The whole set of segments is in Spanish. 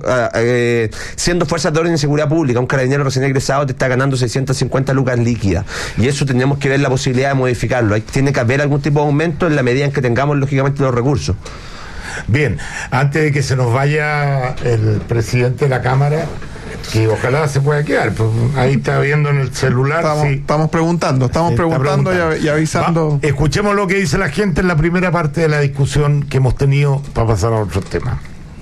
siendo fuerzas de orden y seguridad pública, un carabinero recién egresado te está ganando 650 lucas líquidas, y eso tenemos que ver la posibilidad de modificarlo. Tiene que haber algún tipo de aumento en la medida en que tengamos lógicamente los recursos. Bien, antes de que se nos vaya el presidente de la Cámara, que ojalá se pueda quedar, pues ahí está viendo en el celular. Estamos preguntando y avisando. Escuchemos lo que dice la gente en la primera parte de la discusión que hemos tenido para pasar a otros temas.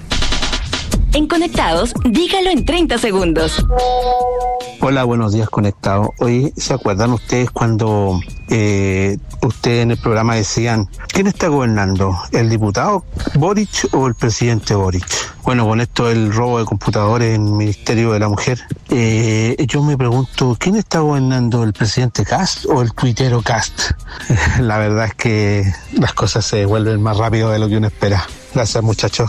En Conectados, dígalo en 30 segundos. Hola, buenos días, Conectados. Hoy, ¿se acuerdan ustedes cuando ustedes en el programa decían, ¿quién está gobernando? ¿El diputado Boric o el presidente Boric? Bueno, con esto del robo de computadores en el Ministerio de la Mujer, yo me pregunto, ¿quién está gobernando? ¿El presidente Kast o el tuitero Kast? La verdad es que las cosas se vuelven más rápido de lo que uno espera. Gracias, muchachos.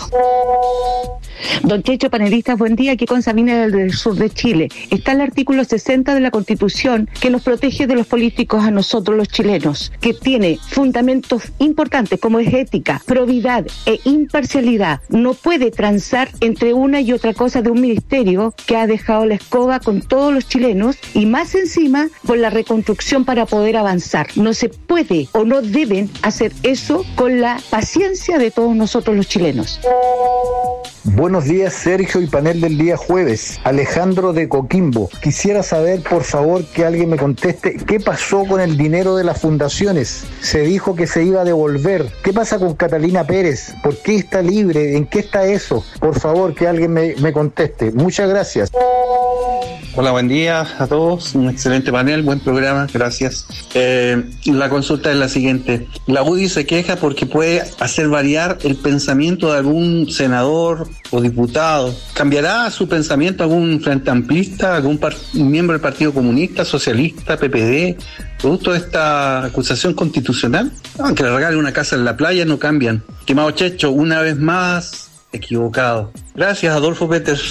Don Checho, panelistas, buen día. Aquí con Sabina del sur de Chile. Está el artículo 60 de la Constitución que nos protege de los políticos a nosotros los chilenos, que tiene fundamentos importantes como es ética, probidad e imparcialidad. No puede transar entre una y otra cosa de un ministerio que ha dejado la escoba con todos los chilenos y más encima con la reconstrucción para poder avanzar. No se puede o no deben hacer eso con la paciencia de todos nosotros los chilenos. Buenos días, Sergio y panel del día jueves. Alejandro de Coquimbo. Quisiera saber, por favor, que alguien me conteste qué pasó con el dinero de las fundaciones. Se dijo que se iba a devolver. ¿Qué pasa con Catalina Pérez? ¿Por qué está libre? ¿En qué está eso? Por favor, que alguien me conteste. Muchas gracias. Hola, buen día a todos. Un excelente panel, buen programa, gracias. La consulta es la siguiente. La UDI se queja porque puede hacer variar el pensamiento de algún senador o diputado. ¿Cambiará su pensamiento algún frente amplista, algún miembro del Partido Comunista, Socialista, PPD, producto de esta acusación constitucional? Aunque le regalen una casa en la playa, no cambian. Estimado Checho, una vez más, equivocado. Gracias, Adolfo Peters.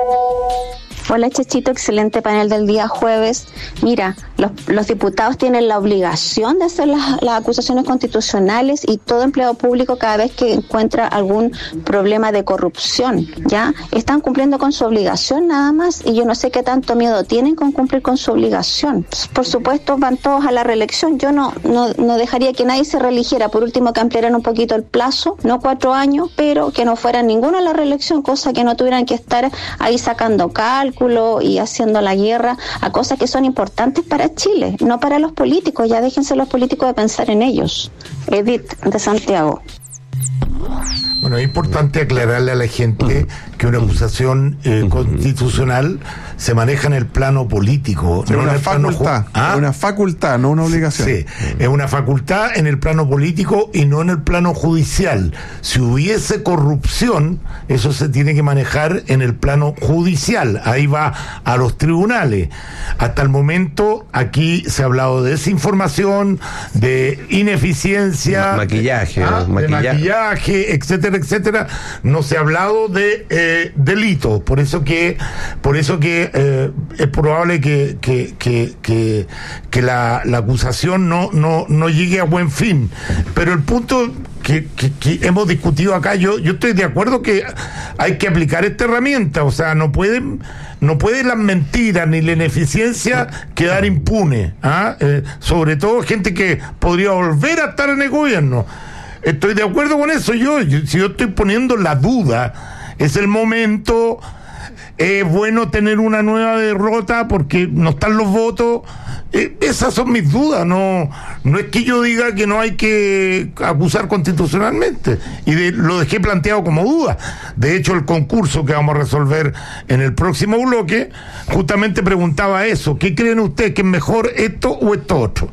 Hola, Chechito, excelente panel del día jueves. Mira, los diputados tienen la obligación de hacer las acusaciones constitucionales y todo empleado público cada vez que encuentra algún problema de corrupción, ¿ya? Están cumpliendo con su obligación nada más y yo no sé qué tanto miedo tienen con cumplir con su obligación. Por supuesto, van todos a la reelección. Yo no dejaría que nadie se reeligiera. Por último, que ampliaran un poquito el plazo, no 4 años, pero que no fueran ninguno a la reelección, cosa que no tuvieran que estar ahí sacando cálculos y haciendo la guerra a cosas que son importantes para Chile, no para los políticos. Ya déjense los políticos de pensar en ellos. Edith, de Santiago. Bueno, es importante aclararle a la gente que una acusación constitucional se maneja en el plano político. Es una facultad, una facultad, no una obligación. Sí, es una facultad en el plano político y no en el plano judicial. Si hubiese corrupción, eso se tiene que manejar en el plano judicial. Ahí va a los tribunales. Hasta el momento, aquí se ha hablado de desinformación, de ineficiencia, maquillaje, etcétera, etcétera. No se ha hablado de delito. Por eso que es probable que la acusación no llegue a buen fin. Pero el punto que hemos discutido acá, yo estoy de acuerdo que hay que aplicar esta herramienta. O sea, no pueden las mentiras ni la ineficiencia quedar impune, sobre todo gente que podría volver a estar en el gobierno. Estoy de acuerdo con eso. Si yo estoy poniendo la duda, es el momento. Es bueno tener una nueva derrota porque no están los votos. Esas son mis dudas. No es que yo diga que no hay que acusar constitucionalmente, y lo dejé planteado como duda. De hecho, el concurso que vamos a resolver en el próximo bloque justamente preguntaba eso: ¿qué creen ustedes, que es mejor, esto o esto otro?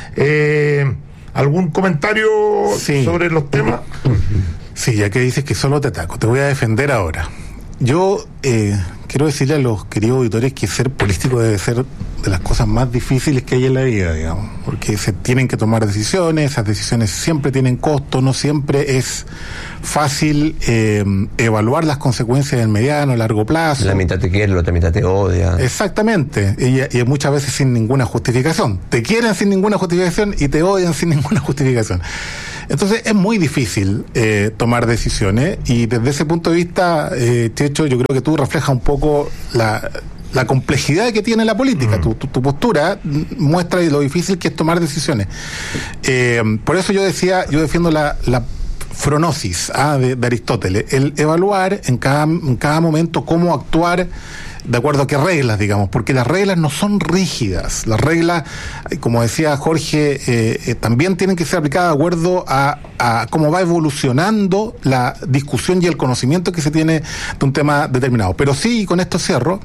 ¿Algún comentario sobre los temas? Sí, ya que dices que solo te ataco, te voy a defender ahora. Yo quiero decirle a los queridos auditores que ser político debe ser de las cosas más difíciles que hay en la vida, digamos, porque se tienen que tomar decisiones, esas decisiones siempre tienen costo, no siempre es fácil evaluar las consecuencias del mediano, largo plazo. La mitad te quiere, la otra mitad te odia. Exactamente, y muchas veces sin ninguna justificación. Te quieren sin ninguna justificación y te odian sin ninguna justificación. Entonces es muy difícil tomar decisiones, y desde ese punto de vista, Checho, yo creo que tú reflejas un poco la complejidad que tiene la política. Tu postura muestra lo difícil que es tomar decisiones. Por eso yo defiendo la fronosis de Aristóteles, el evaluar en cada momento cómo actuar de acuerdo a qué reglas, digamos, porque las reglas no son rígidas. Las reglas, como decía Jorge, también tienen que ser aplicadas de acuerdo a cómo va evolucionando la discusión y el conocimiento que se tiene de un tema determinado. Pero sí, y con esto cierro,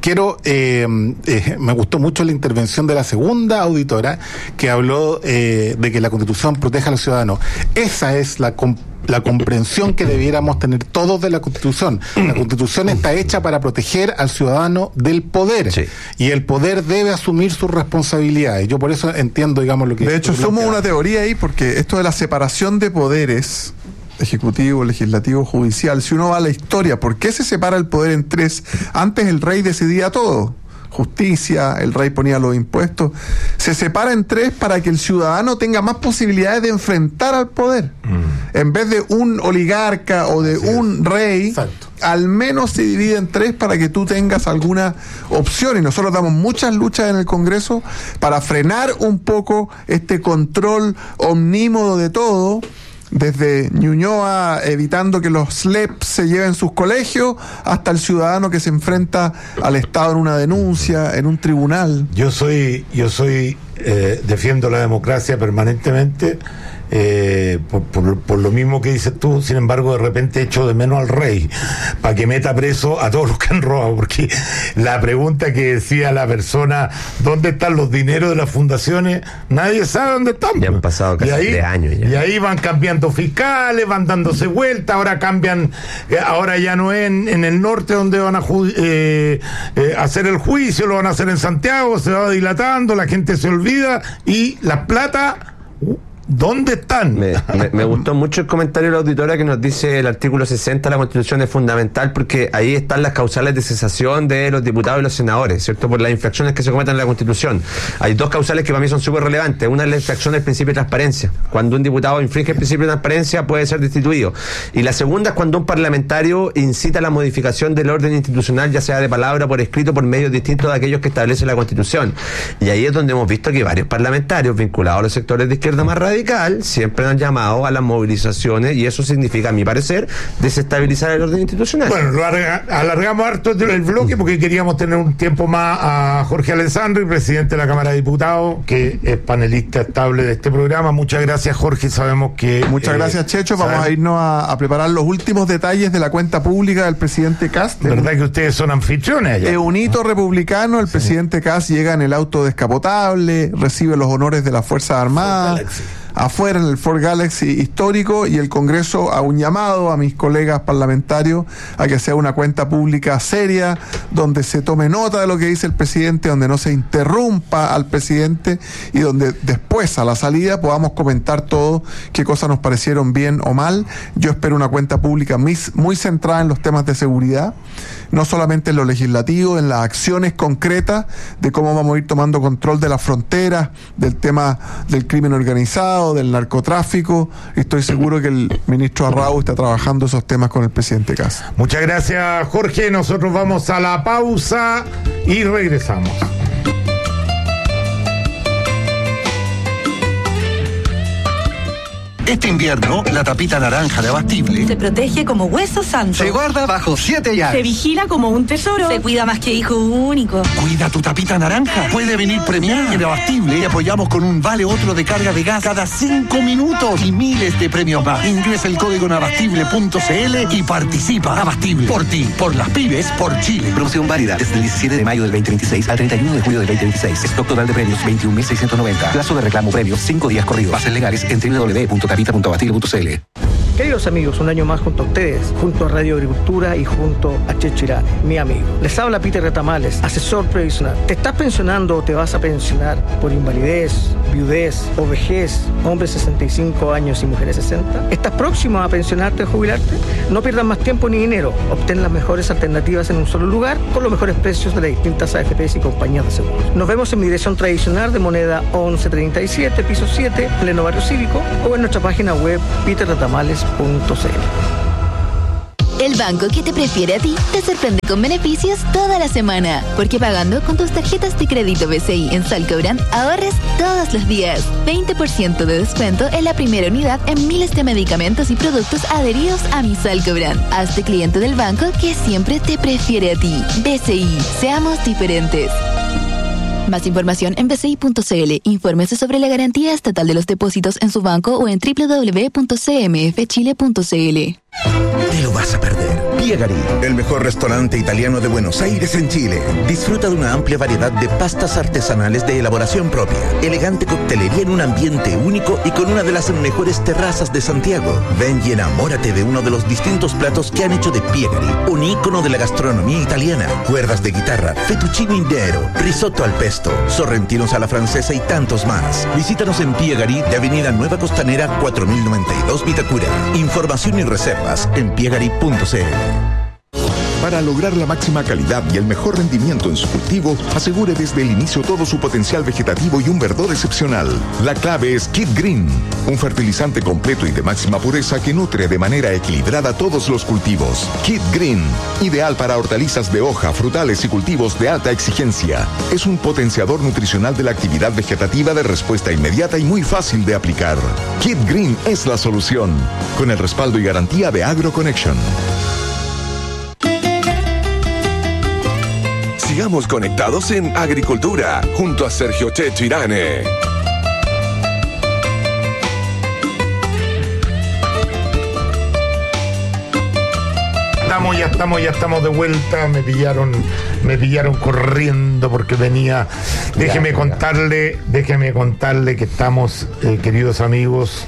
me gustó mucho la intervención de la segunda auditora, que habló de que la Constitución proteja a los ciudadanos. Esa es la comprensión que debiéramos tener todos de la Constitución. La Constitución está hecha para proteger al ciudadano del poder, sí, y el poder debe asumir sus responsabilidades. Yo por eso entiendo, digamos, lo que... De hecho, somos una teoría ahí, porque esto de la separación de poderes, ejecutivo, legislativo, judicial, si uno va a la historia, ¿por qué se separa el poder en tres? Antes el rey decidía todo. Justicia, el rey ponía los impuestos. Se separa en tres para que el ciudadano tenga más posibilidades de enfrentar al poder. En vez de un oligarca o de un rey, exacto, al menos se divide en tres para que tú tengas alguna opción. Y nosotros damos muchas luchas en el Congreso para frenar un poco este control omnímodo de todo, desde Ñuñoa evitando que los SLEP se lleven sus colegios, hasta el ciudadano que se enfrenta al Estado en una denuncia, en un tribunal. Yo defiendo la democracia permanentemente, por lo mismo que dices tú. Sin embargo, de repente echo de menos al rey para que meta preso a todos los que han robado, porque la pregunta que decía la persona, ¿dónde están los dineros de las fundaciones? Nadie sabe dónde están. Ya han pasado casi 3 años ya. Y ahí van cambiando fiscales, van dándose vuelta, ahora cambian, ahora ya no es en el norte donde van a hacer el juicio, lo van a hacer en Santiago, se va dilatando, la gente se olvida, y la plata... ¿dónde están? Me gustó mucho el comentario de la auditora que nos dice el artículo 60 de la Constitución es fundamental, porque ahí están las causales de cesación de los diputados y los senadores, ¿cierto? Por las infracciones que se cometen en la Constitución. Hay 2 causales que para mí son súper relevantes. Una es la infracción del principio de transparencia. Cuando un diputado infringe el principio de transparencia, puede ser destituido. Y la segunda es cuando un parlamentario incita a la modificación del orden institucional, ya sea de palabra, por escrito, por medios distintos de aquellos que establece la Constitución. Y ahí es donde hemos visto que varios parlamentarios vinculados a los sectores de izquierda más radical siempre han llamado a las movilizaciones, y eso significa, a mi parecer, desestabilizar el orden institucional. Bueno, alargamos harto el bloque porque queríamos tener un tiempo más a Jorge Alessandri, presidente de la Cámara de Diputados, que es panelista estable de este programa. Muchas gracias, Jorge. Sabemos que... Muchas gracias, Checho. Vamos a irnos a preparar los últimos detalles de la cuenta pública del presidente Kast. ¿Verdad que ustedes son anfitriones allá? Es un hito republicano. El presidente Kast llega en el auto descapotable, recibe los honores de las Fuerzas Armadas, afuera en el Ford Galaxy histórico, y el Congreso a un llamado a mis colegas parlamentarios a que sea una cuenta pública seria, donde se tome nota de lo que dice el presidente, donde no se interrumpa al presidente, y donde después, a la salida, podamos comentar todo, qué cosas nos parecieron bien o mal. Yo espero una cuenta pública muy centrada en los temas de seguridad, no solamente en lo legislativo, en las acciones concretas de cómo vamos a ir tomando control de las fronteras, del tema del crimen organizado, del narcotráfico. Estoy seguro que el ministro Arrau está trabajando esos temas con el presidente Kast. Muchas gracias, Jorge. Nosotros vamos a la pausa y regresamos. Este invierno, la tapita naranja de Abastible se protege como hueso santo. Se guarda bajo 7 llaves. Se vigila como un tesoro. Se cuida más que hijo único. Cuida tu tapita naranja. Puede venir premiada. En Abastible te apoyamos con un vale otro de carga de gas cada 5 minutos y miles de premios más. Ingresa el código en abastible.cl y participa. Abastible. Por ti, por las pymes, por Chile. Promoción válida desde el 17 de mayo del 2026 al 31 de julio del 2026. Stock total de premios 21.690. Plazo de reclamo premios 5 días corridos. Bases legales en www.tapita.abastible.cl. Queridos amigos, un año más junto a ustedes, junto a Radio Agricultura y junto a Checho Irane, mi amigo. Les habla Peter Retamales, asesor previsional. ¿Te estás pensionando o te vas a pensionar por invalidez, viudez o vejez, hombres 65 años y mujeres 60? ¿Estás próximo a pensionarte o jubilarte? No pierdas más tiempo ni dinero. Obtén las mejores alternativas en un solo lugar con los mejores precios de las distintas AFPs y compañías de seguros. Nos vemos en mi dirección tradicional de moneda 1137, piso 7, pleno barrio cívico, o en nuestra página web peterretamales.cl. El banco que te prefiere a ti te sorprende con beneficios toda la semana. Porque pagando con tus tarjetas de crédito BCI en Salcobrand, ahorres todos los días. 20% de descuento en la primera unidad en miles de medicamentos y productos adheridos a mi Salcobrand. Hazte cliente del banco que siempre te prefiere a ti. BCI, seamos diferentes. Más información en bci.cl. Infórmese sobre la garantía estatal de los depósitos en su banco o en www.cmfchile.cl. Te lo vas a perder. Piegari, el mejor restaurante italiano de Buenos Aires en Chile. Disfruta de una amplia variedad de pastas artesanales de elaboración propia, elegante coctelería en un ambiente único y con una de las mejores terrazas de Santiago. Ven y enamórate de uno de los distintos platos que han hecho de Piegari un ícono de la gastronomía italiana. Cuerdas de guitarra, fettuccine intero, risotto al pesto, sorrentinos a la francesa y tantos más. Visítanos en Piegari de Avenida Nueva Costanera 4092 Vitacura. Información y reservas en piegari.cl. Para lograr la máxima calidad y el mejor rendimiento en su cultivo, asegure desde el inicio todo su potencial vegetativo y un verdor excepcional. La clave es Kid Green, un fertilizante completo y de máxima pureza que nutre de manera equilibrada todos los cultivos. Kid Green, ideal para hortalizas de hoja, frutales y cultivos de alta exigencia. Es un potenciador nutricional de la actividad vegetativa de respuesta inmediata y muy fácil de aplicar. Kid Green es la solución, con el respaldo y garantía de AgroConnection. Sigamos conectados en Agricultura, junto a Sergio Checho Irane. Ya estamos de vuelta. Me pillaron corriendo porque venía. Déjeme contarle que estamos, queridos amigos,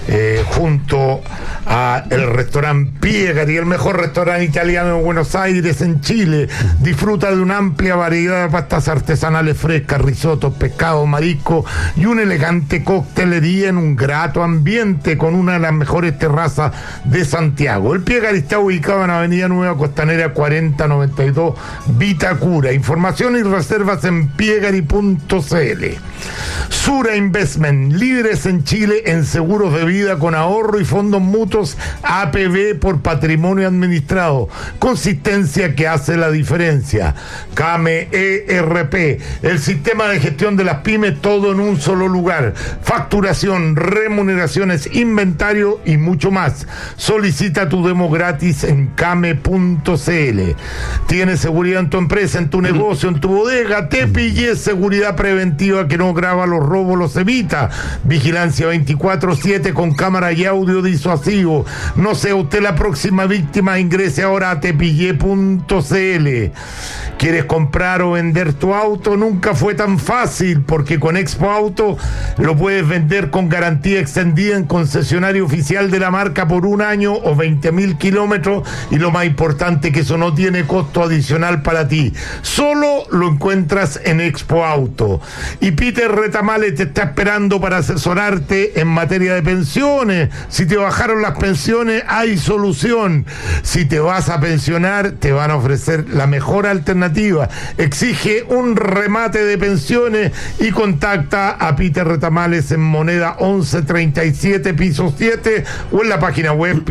junto a el restaurante Piegari, el mejor restaurante italiano de Buenos Aires, en Chile. Disfruta de una amplia variedad de pastas artesanales frescas, risotos, pescado, marisco y una elegante coctelería en un grato ambiente con una de las mejores terrazas de Santiago. El Piegari está ubicado en Avenida Nueva Costanera 4092 Vitacura. Información y reservas en piegari.cl. Sura Investment, líderes en Chile en seguros de vida con ahorro y fondos mutuos APB por patrimonio administrado. Consistencia que hace la diferencia. Came ERP, el sistema de gestión de las pymes, todo en un solo lugar. Facturación, remuneraciones, inventario y mucho más. Solicita tu demo gratis en came.cl. Tienes seguridad en tu empresa, en tu negocio, en tu bodega. Te pillé seguridad preventiva que no graba los robos, los evita. Vigilancia 24/7 con cámara y audio disuasivo. No sea usted la próxima víctima. Ingrese ahora a tepillé.cl. ¿Quieres comprar o vender tu auto? Nunca fue tan fácil, porque con Expo Auto lo puedes vender con garantía extendida en concesionario oficial de la marca por 1 año o 20.000 kilómetros, y lo más importante, que eso no tiene costo adicional para ti. Solo lo encuentras en Expo Auto. Y Peter Retamales te está esperando para asesorarte en materia de pensiones. Si te bajaron las pensiones, hay solución. Si te vas a pensionar, te van a ofrecer la mejor alternativa. Exige un remate de pensiones y contacta a Peter Retamales en moneda 1137 piso 7 o en la página web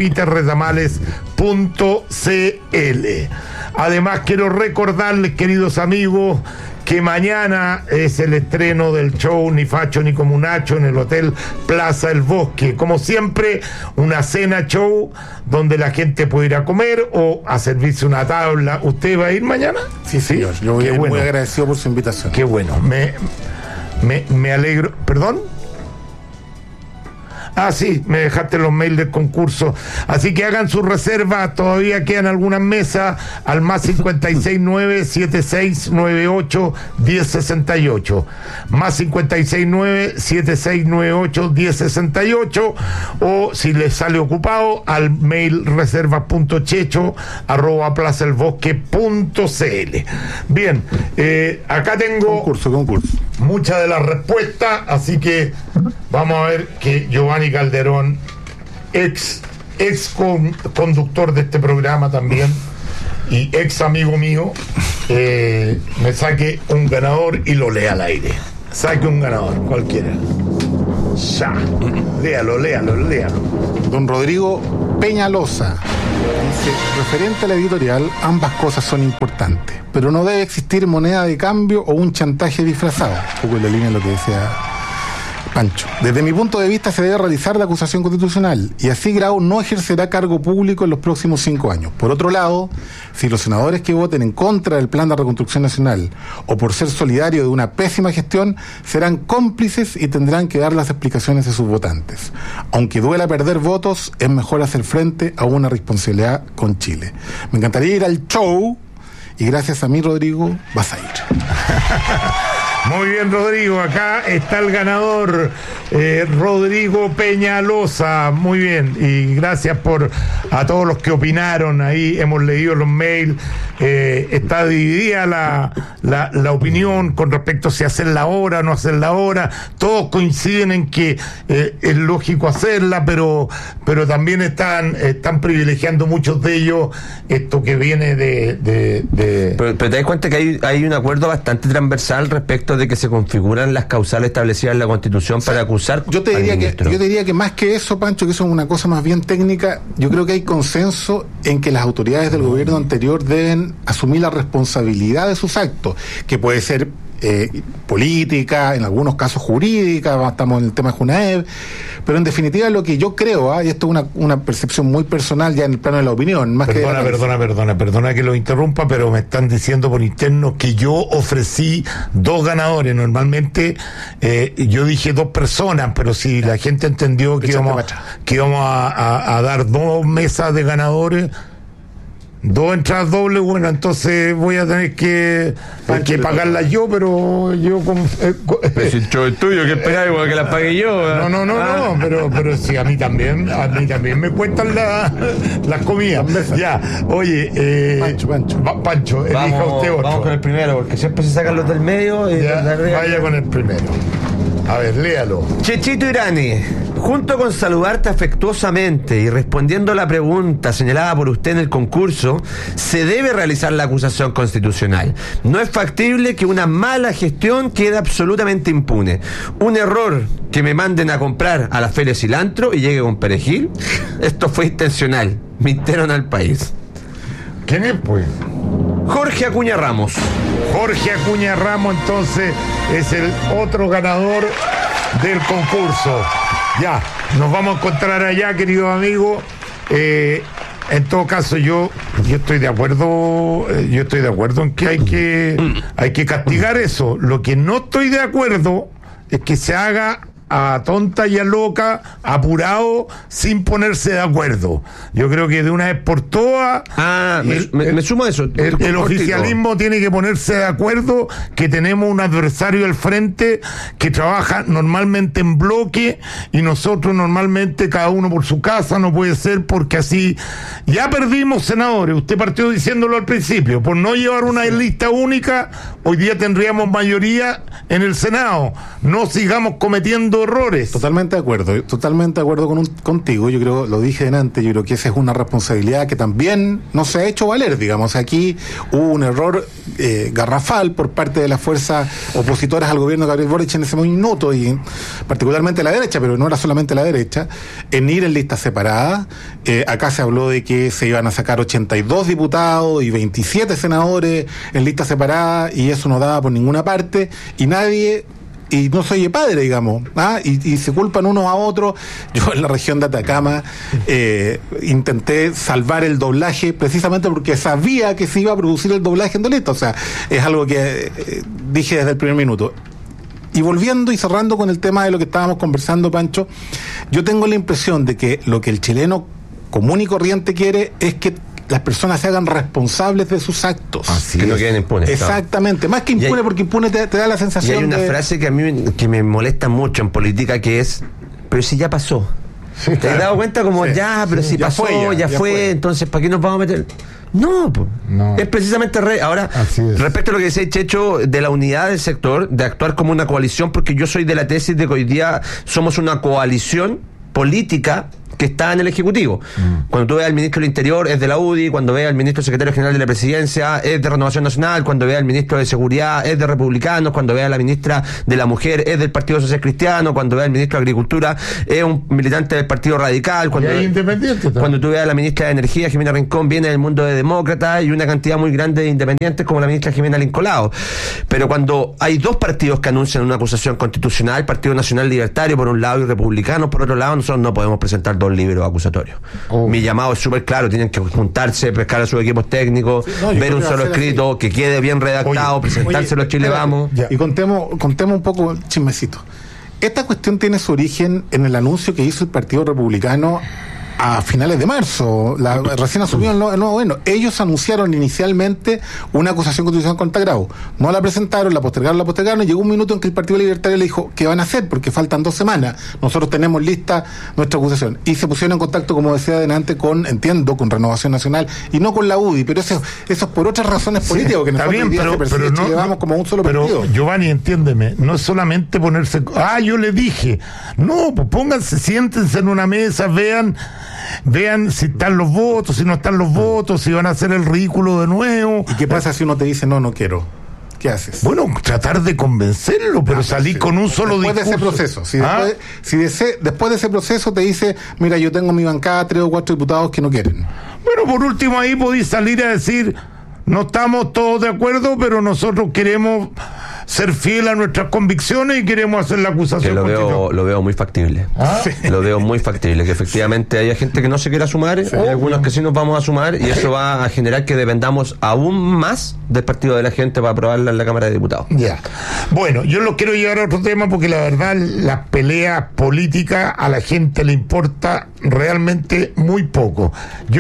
peterretamales.cl. Además, quiero recordarles, queridos amigos, que mañana es el estreno del show Ni Facho ni Comunacho en el Hotel Plaza El Bosque. Como siempre, una cena show donde la gente puede ir a comer o a servirse una tabla. ¿Usted va a ir mañana? Sí, señor. Yo voy a ir muy agradecido por su invitación. Qué bueno. Me alegro. ¿Perdón? Sí, me dejaste los mails del concurso. Así que hagan sus reservas, todavía quedan algunas mesas, al más 569-7698-1068. Más 569-7698-1068. O si les sale ocupado, al mail reservas.checho@plazaelbosque.cl. Bien, acá tengo concurso. Muchas de las respuestas, así que vamos a ver que Giovanni Calderón, ex conductor de este programa también y ex amigo mío, me saque un ganador y lo lea al aire. Saque un ganador, cualquiera. Ya. Léalo. Don Rodrigo Peñalosa dice: referente a la editorial, ambas cosas son importantes, pero no debe existir moneda de cambio o un chantaje disfrazado. Un poco en la línea de lo que decía Pancho. Desde mi punto de vista, se debe realizar la acusación constitucional y así Grau no ejercerá cargo público en los próximos 5 años. Por otro lado, si los senadores que voten en contra del Plan de Reconstrucción Nacional o por ser solidarios de una pésima gestión, serán cómplices y tendrán que dar las explicaciones de sus votantes. Aunque duela perder votos, es mejor hacer frente a una responsabilidad con Chile. Me encantaría ir al show y gracias a mí, Rodrigo, vas a ir. Muy bien, Rodrigo, acá está el ganador, Rodrigo Peñalosa. Muy bien, y gracias a todos los que opinaron. Ahí hemos leído los mails. Está dividida la opinión con respecto a si hacerla ahora o no hacerla ahora. Todos coinciden en que es lógico hacerla, pero también están privilegiando muchos de ellos esto que viene de... Pero te das cuenta que hay un acuerdo bastante transversal respecto de que se configuran las causales establecidas en la Constitución para acusar. Yo te diría que más que eso, Pancho, que eso es una cosa más bien técnica, yo creo que hay consenso en que las autoridades del gobierno anterior deben asumir la responsabilidad de sus actos, que puede ser política, en algunos casos jurídica, estamos en el tema de Junaev, pero en definitiva lo que yo creo, y esto es una percepción muy personal ya en el plano de la opinión, más perdona que lo interrumpa, pero me están diciendo por interno que yo ofrecí 2 ganadores. Normalmente yo dije 2 personas, pero si la gente entendió que íbamos a dar 2 mesas de ganadores, 2 entradas dobles, bueno, entonces voy a tener que pagarlas yo, pero yo pero si el show es tuyo, ¿qué esperáis? Que las pague yo. No, pero sí, a mí también me cuestan las comidas. Ya, oye, Pancho, elija usted otro. Vamos con el primero, porque siempre se sacan los del medio y vaya con el primero. A ver, léalo. Chechito Irani, junto con saludarte afectuosamente y respondiendo a la pregunta señalada por usted en el concurso, se debe realizar la acusación constitucional. No es factible que una mala gestión quede absolutamente impune. Un error que me manden a comprar a la feria de cilantro y llegue con perejil, esto fue intencional. Mintieron al país. ¿Quién es, pues? Jorge Acuña Ramos. Jorge Acuña Ramos, entonces, es el otro ganador del concurso. Ya, nos vamos a encontrar allá, querido amigo. En todo caso, yo estoy de acuerdo en que hay que castigar eso. Lo que no estoy de acuerdo es que se haga a tonta y a loca, apurado, sin ponerse de acuerdo. Yo creo que de una vez por todas me sumo a eso. El oficialismo tiene que ponerse de acuerdo que tenemos un adversario al frente que trabaja normalmente en bloque y nosotros normalmente cada uno por su casa. No puede ser, porque así ya perdimos senadores. Usted partió diciéndolo al principio, por no llevar una lista única, hoy día tendríamos mayoría en el Senado. No sigamos cometiendo errores. Totalmente de acuerdo contigo. Yo creo, lo dije delante, yo creo que esa es una responsabilidad que también no se ha hecho valer, digamos. Aquí hubo un error garrafal por parte de las fuerzas opositoras al gobierno de Gabriel Boric en ese minuto, y particularmente la derecha, pero no era solamente la derecha, en ir en listas separadas. Acá se habló de que se iban a sacar 82 diputados y 27 senadores en listas separadas, y eso no daba por ninguna parte, y no soy padre, digamos, y se culpan unos a otros. Yo en la región de Atacama intenté salvar el doblaje precisamente porque sabía que se iba a producir el doblaje en Doleta. O sea, es algo que dije desde el primer minuto. Y volviendo y cerrando con el tema de lo que estábamos conversando, Pancho, Yo tengo la impresión de que lo que el chileno común y corriente quiere es que las personas se hagan responsables de sus actos. Que no queden impunes. Exactamente. Más que impune, porque impune te da la sensación. Y hay una frase que a mí que me molesta mucho en política, que es: pero si ya pasó. Sí, ¿te has dado cuenta? Como pero si pasó, ya fue, entonces ¿para qué nos vamos a meter? No, es precisamente ahora, respecto a lo que decía Checho de la unidad del sector, de actuar como una coalición, porque yo soy de la tesis de que hoy día somos una coalición política que está en el Ejecutivo. Cuando tú veas al ministro del Interior es de la UDI, cuando veas al ministro secretario general de la Presidencia es de Renovación Nacional, cuando veas al ministro de Seguridad es de Republicanos, cuando veas a la ministra de la Mujer es del Partido Social Cristiano, cuando veas al ministro de Agricultura es un militante del Partido Radical, cuando tú veas a la ministra de Energía, Jimena Rincón, viene del mundo de Demócratas, y una cantidad muy grande de independientes como la ministra Jimena Lincolao. Pero cuando hay dos partidos que anuncian una acusación constitucional, Partido Nacional Libertario por un lado y Republicanos por otro lado, nosotros no podemos presentar dos libros acusatorios. Mi llamado es súper claro: tienen que juntarse, pescar a sus equipos técnicos, ver un solo escrito que quede bien redactado, presentárselo a Chile Vamos. Y contemos un poco el chismecito. Esta cuestión tiene su origen en el anuncio que hizo el Partido Republicano a finales de marzo, recién asumió el nuevo gobierno. Ellos anunciaron inicialmente una acusación constitucional contra Grau. No la presentaron, la postergaron, y llegó un minuto en que el Partido Libertario le dijo: ¿qué van a hacer? Porque faltan 2 semanas. Nosotros tenemos lista nuestra acusación. Y se pusieron en contacto, como decía adelante, con Renovación Nacional y no con la UDI, pero eso es por otras razones políticas, porque está bien, pero no llevamos como un solo partido. Giovanni, entiéndeme, no es solamente ponerse, yo le dije, no, pues pónganse, siéntense en una mesa, vean si están los votos, si no están los votos, si van a hacer el ridículo de nuevo. ¿Y qué pasa si uno te dice no quiero? ¿Qué haces? Bueno, tratar de convencerlo, pero salir con un solo discurso. Después de ese proceso, después de ese proceso te dice: mira, yo tengo en mi bancada 3 o 4 diputados que no quieren. Bueno, por último ahí podéis salir a decir: no estamos todos de acuerdo, pero nosotros queremos ser fiel a nuestras convicciones y queremos hacer la acusación. Lo veo muy factible. Lo veo muy factible, que efectivamente haya gente que no se quiera sumar, hay algunos que sí nos vamos a sumar, y eso va a generar que dependamos aún más del partido de la gente para aprobarla en la Cámara de Diputados. Bueno, yo lo quiero llevar a otro tema, porque la verdad las peleas políticas a la gente le importa realmente muy poco.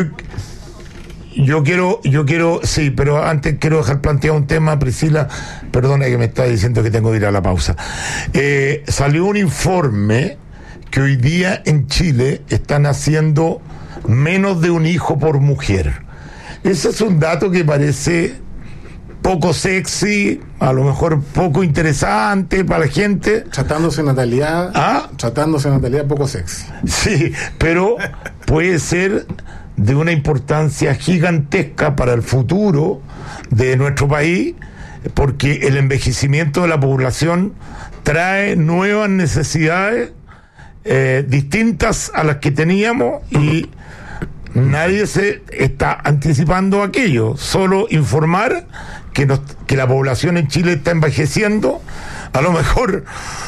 Yo quiero, sí, pero antes quiero dejar planteado un tema, Priscila, perdona que me está diciendo que tengo que ir a la pausa. Salió un informe que hoy día en Chile están haciendo menos de un hijo por mujer. Ese es un dato que parece poco sexy, a lo mejor poco interesante para la gente. Tratándose de natalidad poco sexy. Sí, pero puede ser de una importancia gigantesca para el futuro de nuestro país, porque el envejecimiento de la población trae nuevas necesidades distintas a las que teníamos, y nadie se está anticipando aquello. Solo informar que la población en Chile está envejeciendo. A lo mejor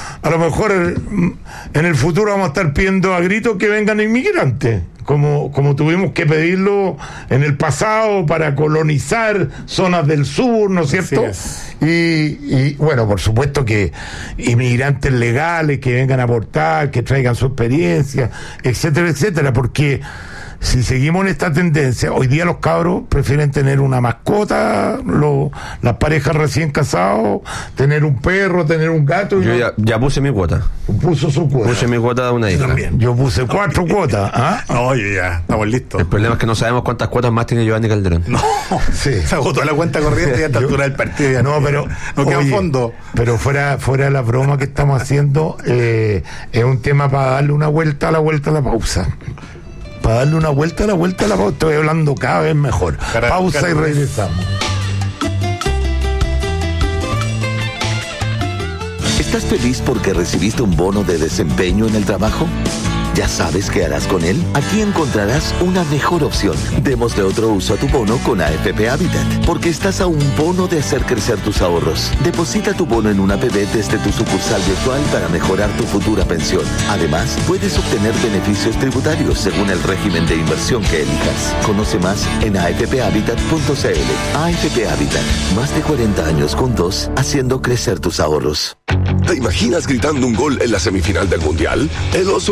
en el futuro vamos a estar pidiendo a gritos que vengan inmigrantes, como tuvimos que pedirlo en el pasado para colonizar zonas del sur, ¿no es cierto? Y bueno, por supuesto que inmigrantes legales que vengan a aportar, que traigan su experiencia, etcétera, etcétera, porque si seguimos en esta tendencia, hoy día los cabros prefieren tener una mascota, las parejas recién casados, tener un perro, tener un gato. Yo ya puse mi cuota. Puso su cuota. Puse mi cuota de una hija. También. Yo puse 4 cuotas. Oye, ya, estamos listos. El problema es que no sabemos cuántas cuotas más tiene Giovanni Calderón. No, se agotó la cuenta corriente y a esta altura del partido ya no, pero no queda fondo. Pero fuera de la broma que estamos haciendo, es un tema para darle una vuelta a la pausa. Para darle una vuelta a la pausa. Estoy hablando cada vez mejor. Pausa y regresamos. ¿Estás feliz porque recibiste un bono de desempeño en el trabajo? ¿Ya sabes qué harás con él? Aquí encontrarás una mejor opción. Démosle otro uso a tu bono con AFP Habitat, porque estás a un bono de hacer crecer tus ahorros. Deposita tu bono en una APB desde tu sucursal virtual para mejorar tu futura pensión. Además, puedes obtener beneficios tributarios según el régimen de inversión que elijas. Conoce más en afphabitat.cl. AFP Habitat, más de 40 años juntos, haciendo crecer tus ahorros. ¿Te imaginas gritando un gol en la semifinal del Mundial? El Oso te invita.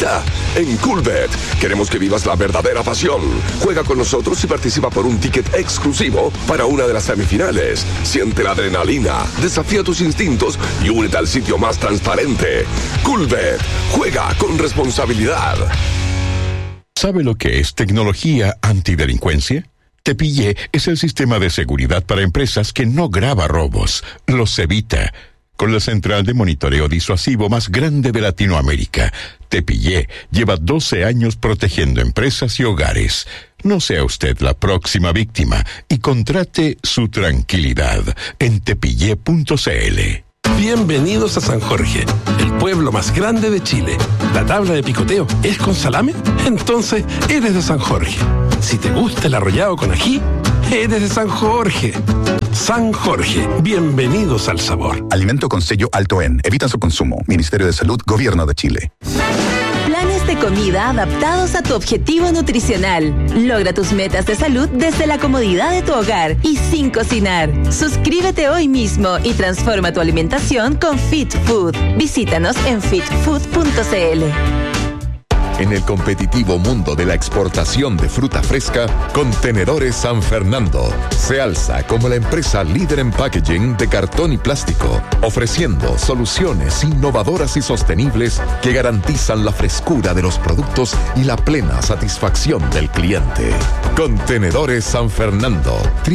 ya en Coolbet. Queremos que vivas la verdadera pasión. Juega con nosotros y participa por un ticket exclusivo para una de las semifinales. Siente la adrenalina, desafía tus instintos y únete al sitio más transparente. Coolbet. Juega con responsabilidad. ¿Sabe lo que es tecnología antidelincuencia? Tepillé es el sistema de seguridad para empresas que no graba robos, los evita. Con la central de monitoreo disuasivo más grande de Latinoamérica, Tepillé lleva 12 años protegiendo empresas y hogares. No sea usted la próxima víctima y contrate su tranquilidad en tepillé.cl. Bienvenidos a San Jorge, el pueblo más grande de Chile. ¿La tabla de picoteo es con salame? Entonces eres de San Jorge. Si te gusta el arrollado con ají, eres de San Jorge. San Jorge, bienvenidos al sabor. Alimento con sello alto en. Evita su consumo. Ministerio de Salud, Gobierno de Chile. Planes de comida adaptados a tu objetivo nutricional. Logra tus metas de salud desde la comodidad de tu hogar y sin cocinar. Suscríbete hoy mismo y transforma tu alimentación con Fit Food. Visítanos en fitfood.cl. En el competitivo mundo de la exportación de fruta fresca, Contenedores San Fernando se alza como la empresa líder en packaging de cartón y plástico, ofreciendo soluciones innovadoras y sostenibles que garantizan la frescura de los productos y la plena satisfacción del cliente. Contenedores San Fernando,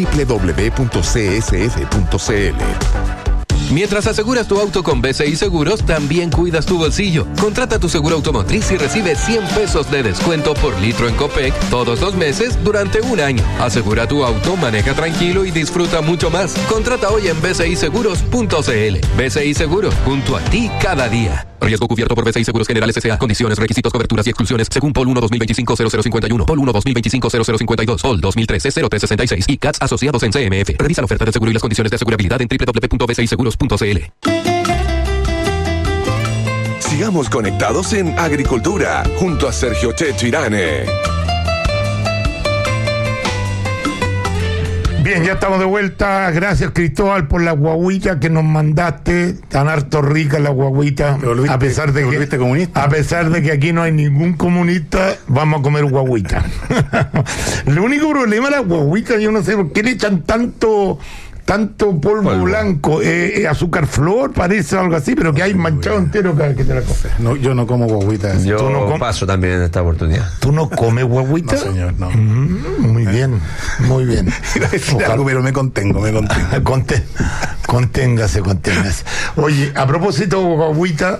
www.csf.cl. Mientras aseguras tu auto con BCI Seguros, también cuidas tu bolsillo. Contrata tu seguro automotriz y recibe 100 pesos de descuento por litro en Copec todos los meses durante un año. Asegura tu auto, maneja tranquilo y disfruta mucho más. Contrata hoy en bciseguros.cl. BCI Seguros, junto a ti cada día. Riesgo cubierto por BCI Seguros Generales S.A. Condiciones, requisitos, coberturas y exclusiones según POL 1 2025-0051, POL 1 2025-0052, POL 2013-0366 y CATS asociados en CMF. Revisa la oferta del seguro y las condiciones de asegurabilidad en www.bciseguros.cl. Sigamos conectados en Agricultura, junto a Sergio Checho Irane. Bien, ya estamos de vuelta. Gracias, Cristóbal, por la guaguita que nos mandaste. Tan harto rica la guaguita. A pesar de que aquí no hay ningún comunista, vamos a comer guaguita. El único problema de la guaguita, yo no sé por qué le echan tanto polvo blanco, azúcar flor, parece algo así, pero que hay manchado entero cada vez que te la comes. No, yo no como guaguita. Yo paso también en esta oportunidad. ¿Tú no comes guaguita? No, señor, no. Muy bien, muy bien. Iba a decir algo, pero me contengo. Conténgase. Oye, a propósito de guaguita,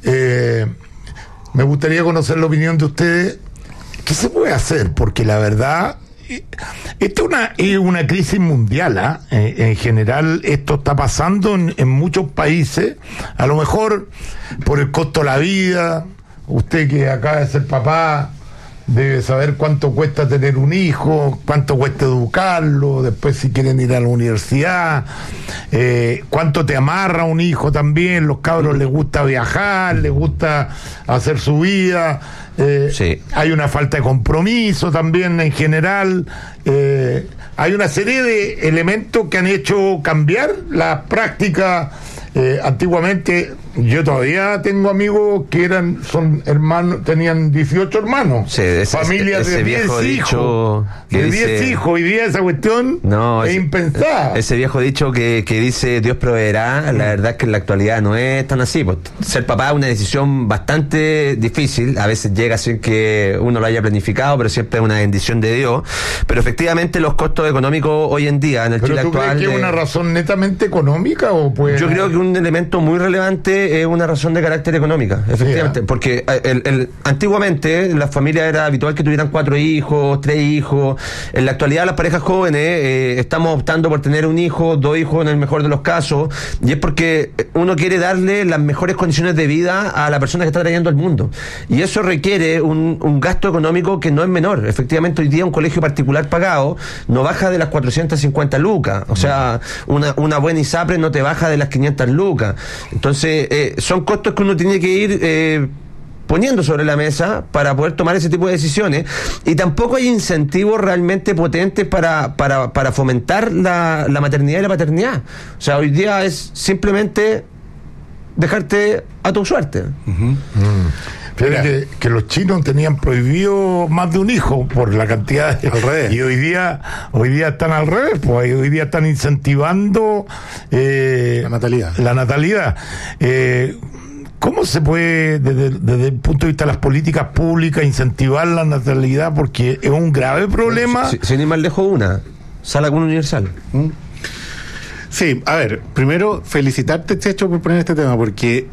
me gustaría conocer la opinión de ustedes. ¿Qué se puede hacer? Porque la verdad, esta es una crisis mundial, en general esto está pasando en muchos países, a lo mejor por el costo de la vida. Usted que acaba de ser papá debe saber cuánto cuesta tener un hijo, cuánto cuesta educarlo, después si quieren ir a la universidad, cuánto te amarra un hijo también. Los cabros les gusta viajar, les gusta hacer su vida. Sí. Hay una falta de compromiso también en general. Hay una serie de elementos que han hecho cambiar la práctica. Antiguamente, yo todavía tengo amigos que son hermanos, tenían 18 hermanos, familias de 10 hijos. De 10 hijos, hoy día esa cuestión es impensada. Ese viejo dicho que dice Dios proveerá, la verdad es que en la actualidad no es tan así. Pues, ser papá es una decisión bastante difícil, a veces llega sin que uno lo haya planificado, pero siempre es una bendición de Dios. Pero efectivamente los costos económicos hoy en día en el Chile actual... ¿Pero tú crees que es una razón netamente económica o pues? Yo creo que un elemento muy relevante es una razón de carácter económica, efectivamente, porque antiguamente la familia era habitual que tuvieran 4 hijos, 3 hijos. En la actualidad las parejas jóvenes estamos optando por tener un hijo, 2 hijos en el mejor de los casos, y es porque uno quiere darle las mejores condiciones de vida a la persona que está trayendo al mundo, y eso requiere un gasto económico que no es menor. Efectivamente, hoy día un colegio particular pagado no baja de las 450 lucas, o sea, una buena ISAPRE no te baja de las 500 lucas. Entonces son costos que uno tiene que ir poniendo sobre la mesa para poder tomar ese tipo de decisiones, y tampoco hay incentivos realmente potentes para fomentar la maternidad y la paternidad. O sea, hoy día es simplemente dejarte a tu suerte. Fíjate que los chinos tenían prohibido más de un hijo por la cantidad de... Al revés. Y hoy día están al revés, pues hoy día están incentivando la natalidad. ¿Cómo se puede, desde el punto de vista de las políticas públicas, incentivar la natalidad? Porque es un grave problema. Sin ir más lejos, una sala común universal. Sí, a ver, primero felicitarte, Checho, por poner este tema, porque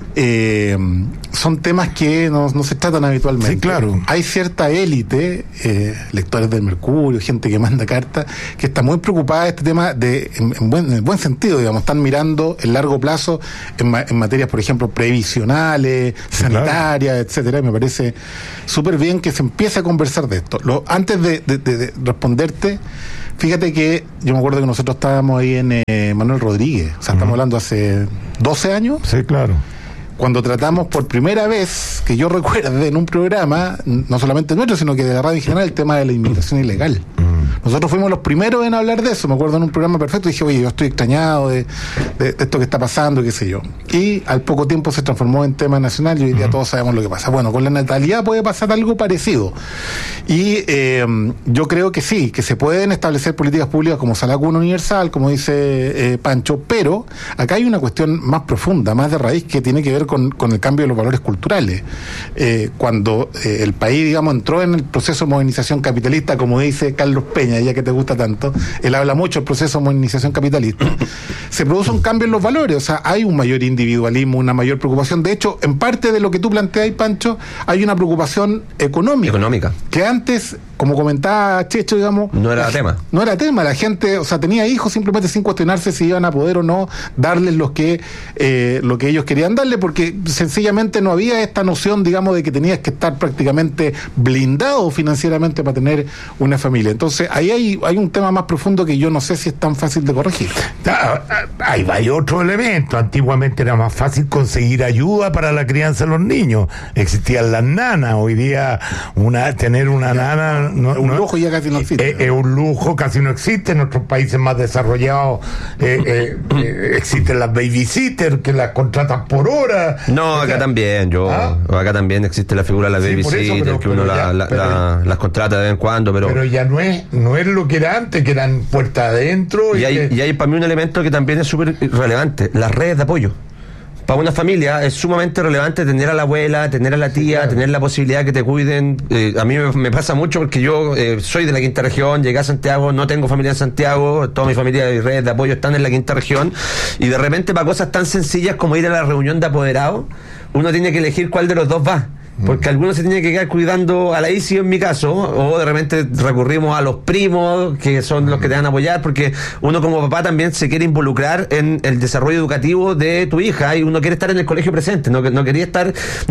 son temas que no se tratan habitualmente. Sí, claro. Hay cierta élite, lectores del Mercurio, gente que manda cartas, que está muy preocupada de este tema en el buen sentido, digamos, están mirando el largo plazo en materias, por ejemplo, previsionales, sanitarias, etcétera, y me parece súper bien que se empiece a conversar de esto. Antes de responderte, fíjate que yo me acuerdo que nosotros estábamos ahí en Manuel Rodríguez, o sea, estamos hablando hace 12 años. Sí, claro. Cuando tratamos por primera vez, que yo recuerde, en un programa, no solamente nuestro, sino que de la radio en general, el tema de la inmigración ilegal. Nosotros fuimos los primeros en hablar de eso, me acuerdo en un programa perfecto, y dije, oye, yo estoy extrañado de esto que está pasando, qué sé yo. Y al poco tiempo se transformó en tema nacional y hoy día todos sabemos lo que pasa. Bueno, con la natalidad puede pasar algo parecido. Y yo creo que sí, que se pueden establecer políticas públicas como sala común universal, como dice Pancho, pero acá hay una cuestión más profunda, más de raíz, que tiene que ver con el cambio de los valores culturales. Cuando el país, digamos, entró en el proceso de modernización capitalista, como dice Carlos Peña, ya que te gusta tanto, él habla mucho del proceso de modernización capitalista, se produce un cambio en los valores, o sea, hay un mayor individualismo, una mayor preocupación. De hecho, en parte de lo que tú planteas, Pancho, hay una preocupación económica. Que antes, como comentaba Checho, digamos, no era tema. No era tema, la gente, o sea, tenía hijos simplemente sin cuestionarse si iban a poder o no darles lo que ellos querían darle, porque sencillamente no había esta noción, digamos, de que tenías que estar prácticamente blindado financieramente para tener una familia. Entonces, ahí hay un tema más profundo que yo no sé si es tan fácil de corregir. Hay otro elemento. Antiguamente era más fácil conseguir ayuda para la crianza de los niños. Existían las nanas. Hoy día tener una nana un lujo ya casi no existe. Es un lujo, casi no existe. En nuestros países más desarrollados existen las babysitters que las contratan por hora. No, acá también. Acá también existe la figura de la babysitter, que uno las contrata de vez en cuando, pero ya no es lo que era antes, que eran puertas adentro. Y hay para mí un elemento que también es súper relevante: las redes de apoyo. Para una familia es sumamente relevante tener a la abuela, tener a la tía, tener la posibilidad que te cuiden. A mí me pasa mucho porque yo soy de la quinta región, llegué a Santiago, no tengo familia en Santiago, toda mi familia y redes de apoyo están en la quinta región, y de repente para cosas tan sencillas como ir a la reunión de apoderados, uno tiene que elegir cuál de los dos va. Porque algunos se tienen que quedar cuidando a la ICI, en mi caso, o de repente recurrimos a los primos, que son los que te van a apoyar, porque uno como papá también se quiere involucrar en el desarrollo educativo de tu hija, y uno quiere estar en el colegio presente, no quería estar...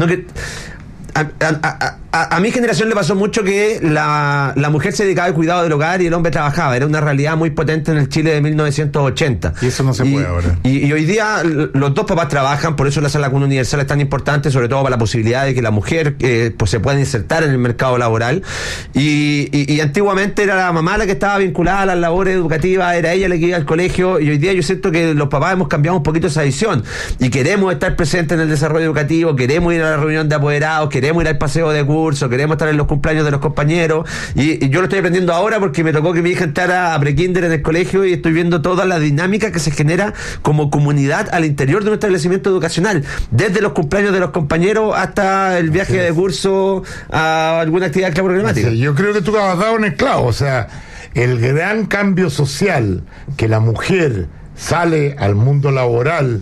A mi generación le pasó mucho que la mujer se dedicaba al cuidado del hogar y el hombre trabajaba. Era una realidad muy potente en el Chile de 1980. Y eso no se puede ahora. Y hoy día los dos papás trabajan, por eso la sala común universal es tan importante, sobre todo para la posibilidad de que la mujer pues se pueda insertar en el mercado laboral. Y antiguamente era la mamá la que estaba vinculada a las labores educativas, era ella la que iba al colegio, y hoy día yo siento que los papás hemos cambiado un poquito esa visión y queremos estar presentes en el desarrollo educativo, queremos ir a la reunión de apoderados, queremos ir al paseo de curso, queremos estar en los cumpleaños de los compañeos, y yo lo estoy aprendiendo ahora porque me tocó que mi hija entrara a prekinder en el colegio, y estoy viendo toda la dinámica que se genera como comunidad al interior de un establecimiento educacional, desde los cumpleaños de los compañeros hasta el viaje de curso a alguna actividad programática. Yo creo que tú has dado en el clavo, o sea, el gran cambio social, que la mujer sale al mundo laboral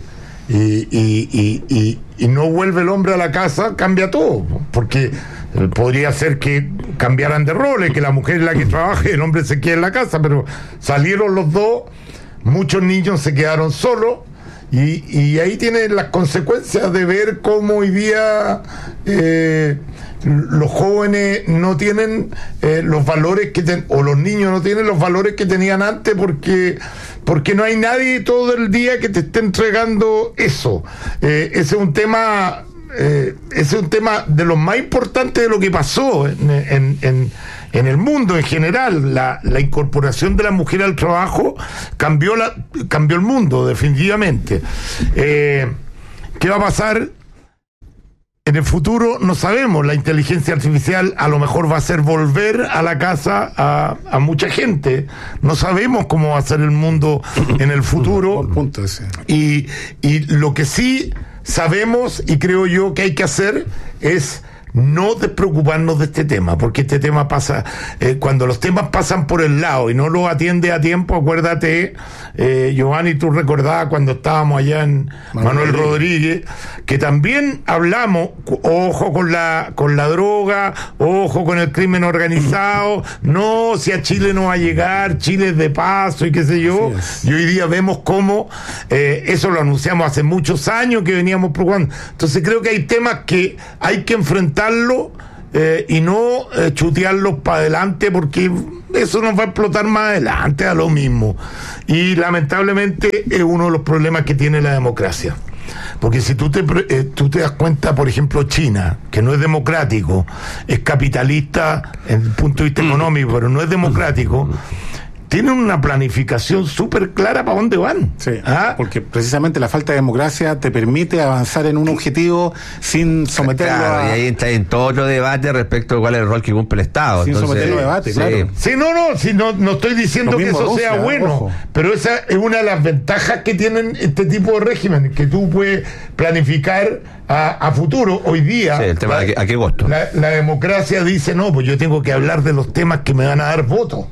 y no vuelve el hombre a la casa, cambia todo, porque podría ser que cambiaran de roles, que la mujer es la que trabaja y el hombre se quede en la casa, pero salieron los dos, muchos niños se quedaron solos, y ahí tienen las consecuencias de ver cómo hoy día los jóvenes no tienen los valores o los niños no tienen los valores que tenían antes, porque no hay nadie todo el día que te esté entregando eso. Ese es un tema de lo más importante de lo que pasó en el mundo en general. La incorporación de la mujer al trabajo cambió el mundo definitivamente. ¿Qué va a pasar? en el futuro no sabemos, la inteligencia artificial a lo mejor va a hacer volver a la casa a mucha gente. No sabemos cómo va a ser el mundo en el futuro. Y lo que sí sabemos, y creo yo que hay que hacer, es no despreocuparnos de este tema, porque este tema pasa, cuando los temas pasan por el lado y no los atiende a tiempo, acuérdate, Giovanni, tú recordabas cuando estábamos allá en Manuel Rodríguez, que también hablamos, ojo con la droga, ojo con el crimen organizado, no, si a Chile no va a llegar, Chile es de paso y qué sé yo, y hoy día vemos cómo, eso lo anunciamos hace muchos años que veníamos preocupando. Entonces creo que hay temas que hay que enfrentar y no chutearlos para adelante, porque eso nos va a explotar más adelante a lo mismo. Y lamentablemente es uno de los problemas que tiene la democracia, porque si tú te das cuenta, por ejemplo, China, que no es democrático, es capitalista en el punto de vista económico, pero no es democrático, tienen una planificación súper clara para dónde van. Sí, porque precisamente la falta de democracia te permite avanzar en un objetivo sin someterlo y ahí entra en todo otro debate respecto a cuál es el rol que cumple el Estado. Sin someterlo a debate, claro. Sí, no estoy diciendo que eso sea bueno, ojo. Pero esa es una de las ventajas que tienen este tipo de régimen, que tú puedes planificar a futuro. Hoy día, el tema ¿a qué costo? La democracia dice, no, pues yo tengo que hablar de los temas que me van a dar votos.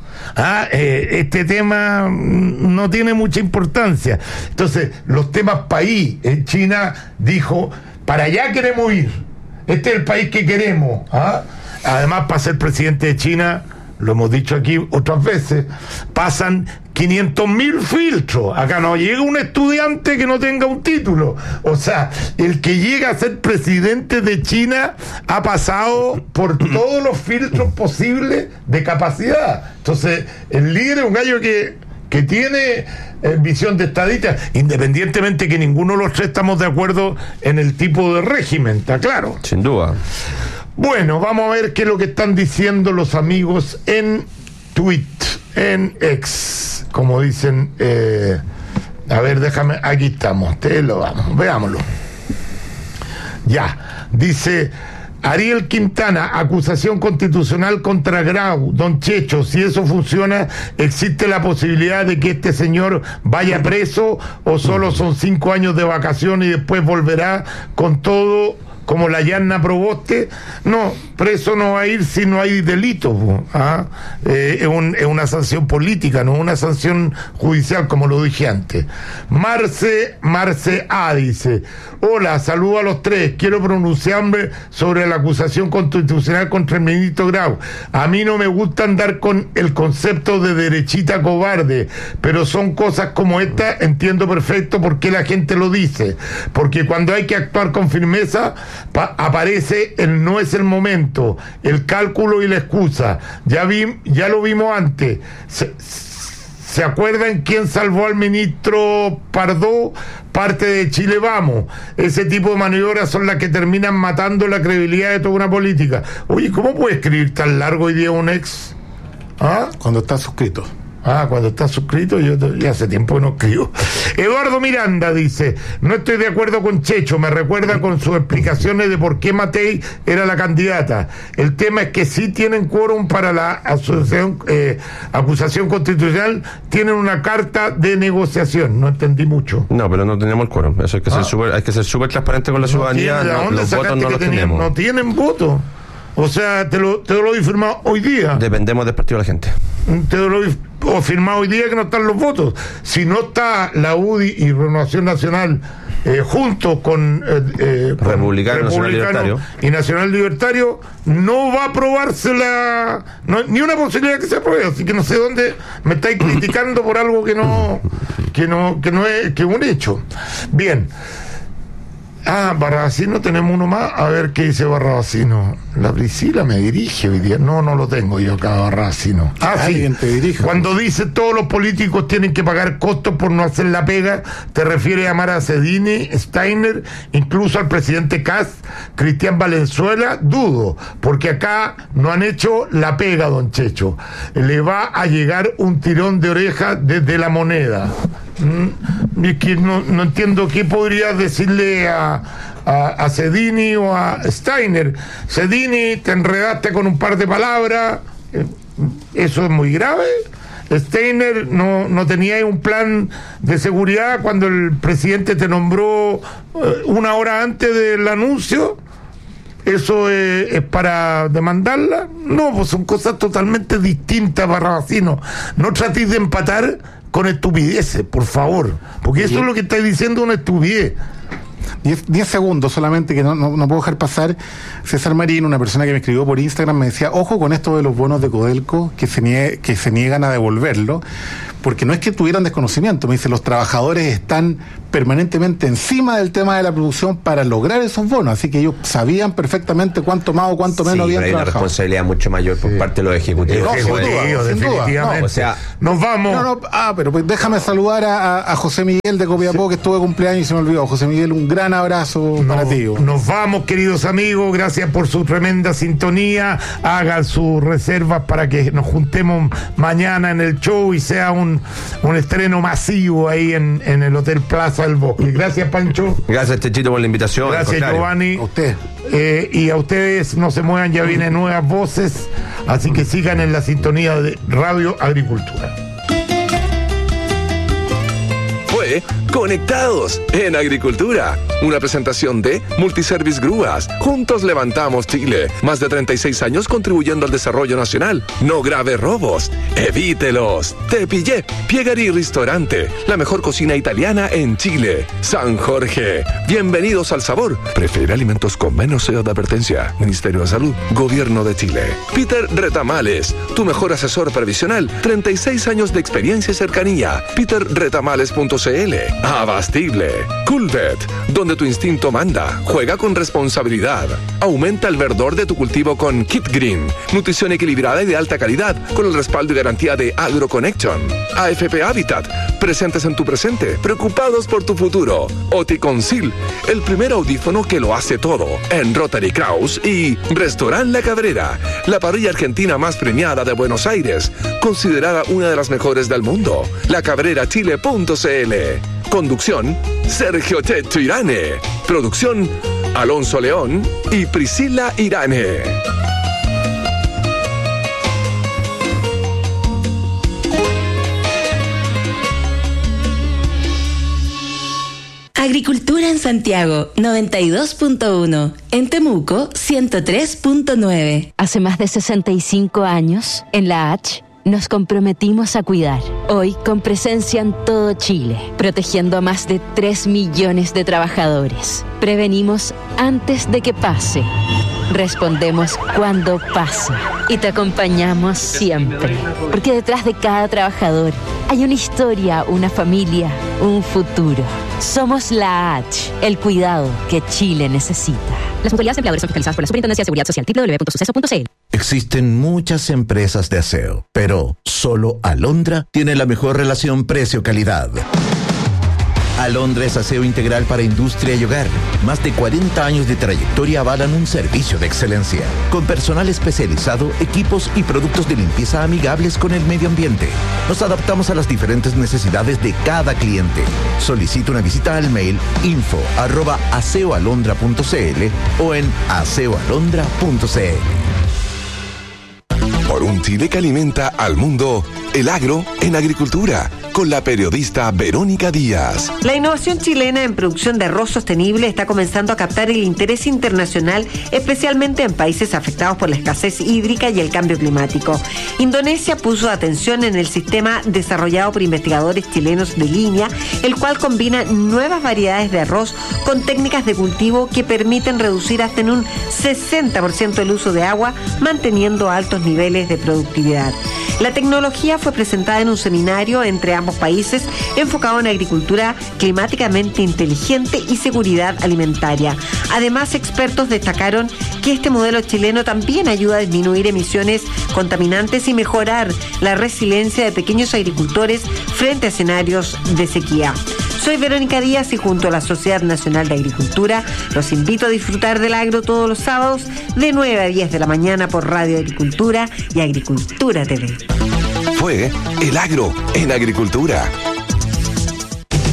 Este tema no tiene mucha importancia. Entonces, los temas país, China dijo, para allá queremos ir, este es el país que queremos. Además, para ser presidente de China, lo hemos dicho aquí otras veces, pasan 500.000 filtros. Acá no llega un estudiante que no tenga un título. O sea, el que llega a ser presidente de China ha pasado por todos los filtros posibles de capacidad. Entonces, el líder es un gallo que tiene visión de estadista, independientemente que ninguno de los tres estamos de acuerdo en el tipo de régimen, ¿está claro? Sin duda. Bueno, vamos a ver qué es lo que están diciendo los amigos en Twitter, en X, como dicen. A ver, déjame, aquí estamos, veámoslo. Ya, dice Ariel Quintana, acusación constitucional contra Grau. Don Checho, si eso funciona, ¿existe la posibilidad de que este señor vaya preso o solo son 5 años de vacación y después volverá con todo como la Yanna Proboste? No, preso no va a ir si no hay delito. Es una sanción política, no una sanción judicial, como lo dije antes. Marce A dice: hola, saludo a los tres, quiero pronunciarme sobre la acusación constitucional contra el ministro Grau. A mí no me gusta andar con el concepto de derechita cobarde, pero son cosas como esta, entiendo perfecto por qué la gente lo dice, porque cuando hay que actuar con firmeza aparece el no es el momento, el cálculo y la excusa. Ya lo vimos antes. ¿Se acuerdan quién salvó al ministro Pardo? Parte de Chile Vamos. Ese tipo de maniobras son las que terminan matando la credibilidad de toda una política. Oye, ¿cómo puede escribir tan largo hoy día un ex? Cuando está suscrito. Cuando está suscrito, yo ya hace tiempo que no escribo. Eduardo Miranda dice: no estoy de acuerdo con Checho, me recuerda con sus explicaciones de por qué Matei era la candidata. El tema es que sí tienen quórum para la acusación constitucional, tienen una carta de negociación. No entendí mucho. No, pero no tenemos el quórum. Eso hay que ser súper transparente con la ciudadanía. Los votos no los tenemos. No tienen votos. O sea, te lo he firmado hoy día. Dependemos del partido de la gente. Te lo he firmado hoy día que no están los votos. Si no está la UDI y Renovación Nacional junto con Republicano y Nacional Libertario, no va a aprobarse ni una posibilidad que se apruebe. Así que no sé dónde me estáis criticando por algo que no es un hecho. Bien. Barrabasino, tenemos uno más. A ver qué dice Barrabasino. La Priscila me dirige hoy día. No lo tengo yo acá, Barrabasino. Sí. Te dirige. Cuando dice todos los políticos tienen que pagar costos por no hacer la pega, te refieres a Mara Cedini, Steiner, incluso al presidente Kast, Cristian Valenzuela. Dudo, porque acá no han hecho la pega, don Checho. Le va a llegar un tirón de oreja desde La Moneda. Es que no entiendo qué podría decirle a a Cedini o a Steiner. Cedini, te enredaste con un par de palabras, eso es muy grave. Steiner, no tenía un plan de seguridad cuando el presidente te nombró una hora antes del anuncio. ¿Eso es para demandarla? No, pues son cosas totalmente distintas, Barrabasino. No tratéis de empatar con estupideces, por favor, porque eso es lo que estáis diciendo, una estupidez. 10 segundos solamente, que no puedo dejar pasar. César Marín, una persona que me escribió por Instagram, me decía, ojo con esto de los bonos de Codelco, que se niegan a devolverlo, porque no es que tuvieran desconocimiento. Me dice, los trabajadores están permanentemente encima del tema de la producción para lograr esos bonos, así que ellos sabían perfectamente cuánto más o cuánto menos habían hay trabajado. Una responsabilidad mucho mayor por parte de los ejecutivos. Definitivamente. No, o sea, nos vamos. Pero pues déjame saludar a José Miguel de Copiapó, que estuvo de cumpleaños y se me olvidó. José Miguel, un gran abrazo para ti. Nos vamos, queridos amigos, gracias por su tremenda sintonía. Hagan sus reservas para que nos juntemos mañana en el show y sea un estreno masivo ahí en el Hotel Plaza del Bosque. Gracias, Pancho. Gracias, Techito, por la invitación. Gracias, Giovanni. A usted. Y a ustedes, no se muevan, ya vienen nuevas voces, así que sigan en la sintonía de Radio Agricultura. Conectados en Agricultura, una presentación de Multiservice Grúas. Juntos levantamos Chile. Más de 36 años contribuyendo al desarrollo nacional. No grave robos, evítelos. Te pillé. Piegari Restaurante, la mejor cocina italiana en Chile. San Jorge, bienvenidos al sabor. Prefiere alimentos con menos sello de advertencia. Ministerio de Salud, Gobierno de Chile. Peter Retamales, tu mejor asesor previsional. 36 años de experiencia y cercanía. peterretamales.cl. Abastible. Coolvet, donde tu instinto manda. Juega con responsabilidad. Aumenta el verdor de tu cultivo con Kit Green. Nutrición equilibrada y de alta calidad, con el respaldo y garantía de AgroConnection. AFP Habitat, presentes en tu presente, preocupados por tu futuro. Oticonsil, el primer audífono que lo hace todo. En Rotary Kraus y Restaurant La Cabrera, la parrilla argentina más premiada de Buenos Aires, considerada una de las mejores del mundo. lacabrerachile.cl. Conducción, Sergio Teto Irane. Producción, Alonso León y Priscila Irane. Agricultura en Santiago, 92.1. En Temuco, 103.9. Hace más de 65 años, en la H, nos comprometimos a cuidar. Hoy, con presencia en todo Chile, protegiendo a más de 3 millones de trabajadores. Prevenimos antes de que pase. Respondemos cuando pasa. Y te acompañamos siempre. Porque detrás de cada trabajador hay una historia, una familia, un futuro. Somos la H, el cuidado que Chile necesita. Las mutualidades empleadores son fiscalizadas por la Superintendencia de Seguridad Social, www.suceso.cl. Existen muchas empresas de aseo, pero solo Alondra tiene la mejor relación precio-calidad. Alondra es aseo integral para industria y hogar. Más de 40 años de trayectoria avalan un servicio de excelencia. Con personal especializado, equipos y productos de limpieza amigables con el medio ambiente. Nos adaptamos a las diferentes necesidades de cada cliente. Solicita una visita al mail info@aseoalondra.cl o en aseoalondra.cl. Por un Chile que alimenta al mundo, el agro en agricultura, con la periodista Verónica Díaz. La innovación chilena en producción de arroz sostenible está comenzando a captar el interés internacional, especialmente en países afectados por la escasez hídrica y el cambio climático. Indonesia puso atención en el sistema desarrollado por investigadores chilenos de línea, el cual combina nuevas variedades de arroz con técnicas de cultivo que permiten reducir hasta en un 60% el uso de agua, manteniendo altos niveles de productividad. La tecnología fue presentada en un seminario entre ambos países enfocado en agricultura climáticamente inteligente y seguridad alimentaria. Además, expertos destacaron que este modelo chileno también ayuda a disminuir emisiones contaminantes y mejorar la resiliencia de pequeños agricultores frente a escenarios de sequía. Soy Verónica Díaz y junto a la Sociedad Nacional de Agricultura los invito a disfrutar del agro todos los sábados de 9 a 10 de la mañana por Radio Agricultura y Agricultura TV. Fue el agro en agricultura.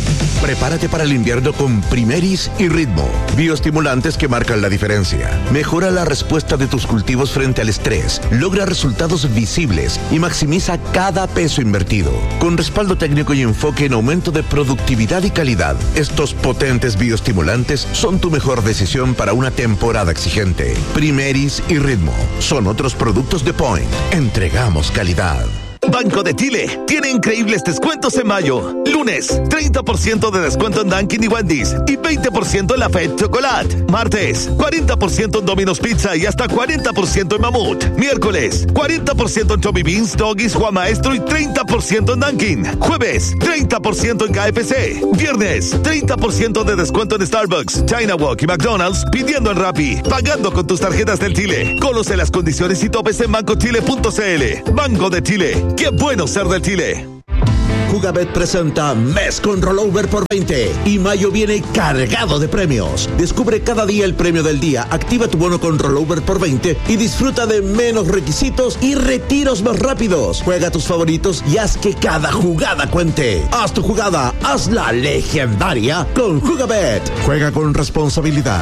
Prepárate para el invierno con Primeris y Ritmo, bioestimulantes que marcan la diferencia. Mejora la respuesta de tus cultivos frente al estrés, logra resultados visibles y maximiza cada peso invertido. Con respaldo técnico y enfoque en aumento de productividad y calidad, estos potentes bioestimulantes son tu mejor decisión para una temporada exigente. Primeris y Ritmo son otros productos de Point. Entregamos calidad. Banco de Chile tiene increíbles descuentos en mayo. Lunes, 30% de descuento en Dunkin' y Wendy's y 20% en la Fed Chocolate. Martes, 40% en Domino's Pizza y hasta 40% en Mamut. Miércoles, 40% en Chubby Beans, Doggies, Juan Maestro y 30% en Dunkin'. Jueves, 30% en KFC. Viernes, 30% de descuento en Starbucks, China Walk y McDonald's pidiendo en Rappi, pagando con tus tarjetas del Chile. Conoce las condiciones y topes en bancochile.cl. Banco de Chile. ¡Qué bueno ser del Chile! Jugabet presenta Mes con Rollover por 20 y mayo viene cargado de premios. Descubre cada día el premio del día, activa tu bono con Rollover por 20 y disfruta de menos requisitos y retiros más rápidos. Juega tus favoritos y haz que cada jugada cuente. Haz tu jugada, hazla legendaria con Jugabet. Juega con responsabilidad.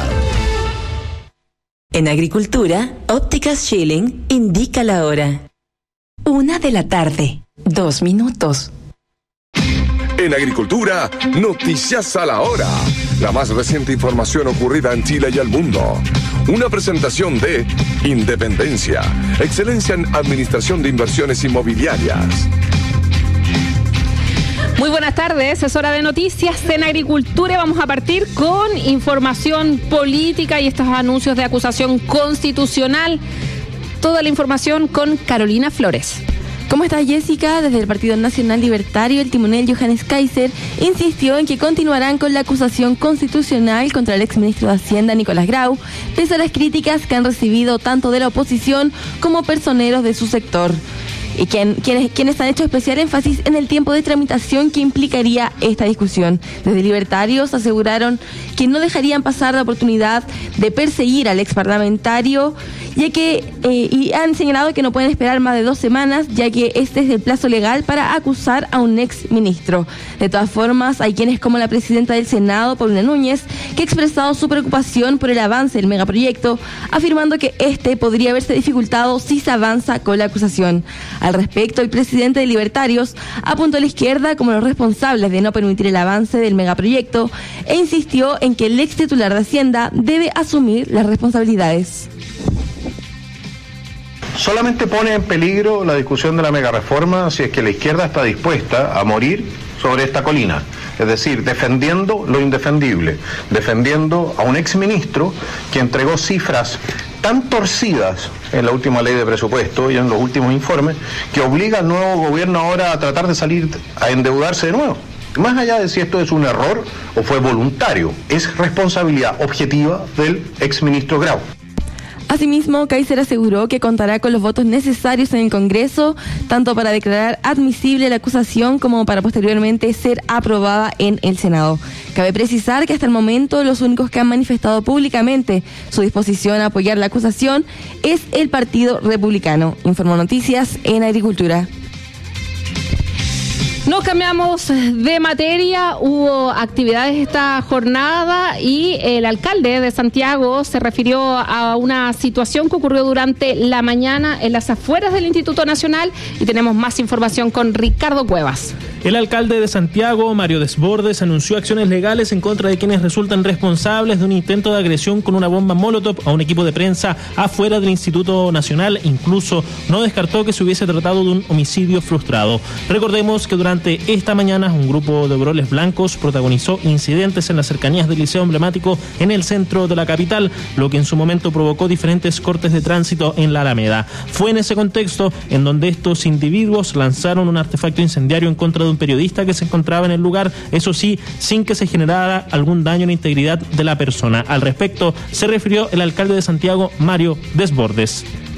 En Agricultura, Ópticas Schilling indica la hora. 1:00 p.m, 2 minutos. En Agricultura, noticias a la hora. La más reciente información ocurrida en Chile y el mundo. Una presentación de Independencia, excelencia en administración de inversiones inmobiliarias. Muy buenas tardes, es hora de noticias en Agricultura. Vamos a partir con información política y estos anuncios de acusación constitucional. Toda la información con Carolina Flores. ¿Cómo está, Jessica? Desde el Partido Nacional Libertario, el timonel Johannes Kaiser insistió en que continuarán con la acusación constitucional contra el exministro de Hacienda, Nicolás Grau, pese a las críticas que han recibido tanto de la oposición como personeros de su sector. Y quienes han hecho especial énfasis en el tiempo de tramitación que implicaría esta discusión. Desde Libertarios aseguraron que no dejarían pasar la oportunidad de perseguir al exparlamentario, ya que y han señalado que no pueden esperar más de 2 semanas, ya que este es el plazo legal para acusar a un ex ministro. De todas formas, hay quienes, como la presidenta del Senado, Paulina Núñez, que ha expresado su preocupación por el avance del megaproyecto, afirmando que este podría haberse dificultado si se avanza con la acusación. Al respecto, el presidente de Libertarios apuntó a la izquierda como los responsables de no permitir el avance del megaproyecto e insistió en que el ex titular de Hacienda debe asumir las responsabilidades. Solamente pone en peligro la discusión de la megareforma si es que la izquierda está dispuesta a morir sobre esta colina, es decir, defendiendo lo indefendible, defendiendo a un exministro que entregó cifras tan torcidas en la última ley de presupuesto y en los últimos informes que obliga al nuevo gobierno ahora a tratar de salir a endeudarse de nuevo. Más allá de si esto es un error o fue voluntario, es responsabilidad objetiva del exministro Grau. Asimismo, Kaiser aseguró que contará con los votos necesarios en el Congreso, tanto para declarar admisible la acusación como para posteriormente ser aprobada en el Senado. Cabe precisar que hasta el momento los únicos que han manifestado públicamente su disposición a apoyar la acusación es el Partido Republicano. Informó Noticias en Agricultura. Nos cambiamos de materia, hubo actividades esta jornada y el alcalde de Santiago se refirió a una situación que ocurrió durante la mañana en las afueras del Instituto Nacional y tenemos más información con Ricardo Cuevas. El alcalde de Santiago, Mario Desbordes, anunció acciones legales en contra de quienes resultan responsables de un intento de agresión con una bomba Molotov a un equipo de prensa afuera del Instituto Nacional. Incluso no descartó que se hubiese tratado de un homicidio frustrado. Recordemos que durante esta mañana un grupo de overoles blancos protagonizó incidentes en las cercanías del liceo emblemático en el centro de la capital, lo que en su momento provocó diferentes cortes de tránsito en la Alameda. Fue en ese contexto en donde estos individuos lanzaron un artefacto incendiario en contra de un periodista que se encontraba en el lugar, eso sí, sin que se generara algún daño en la integridad de la persona. Al respecto se refirió el alcalde de Santiago, Mario Desbordes.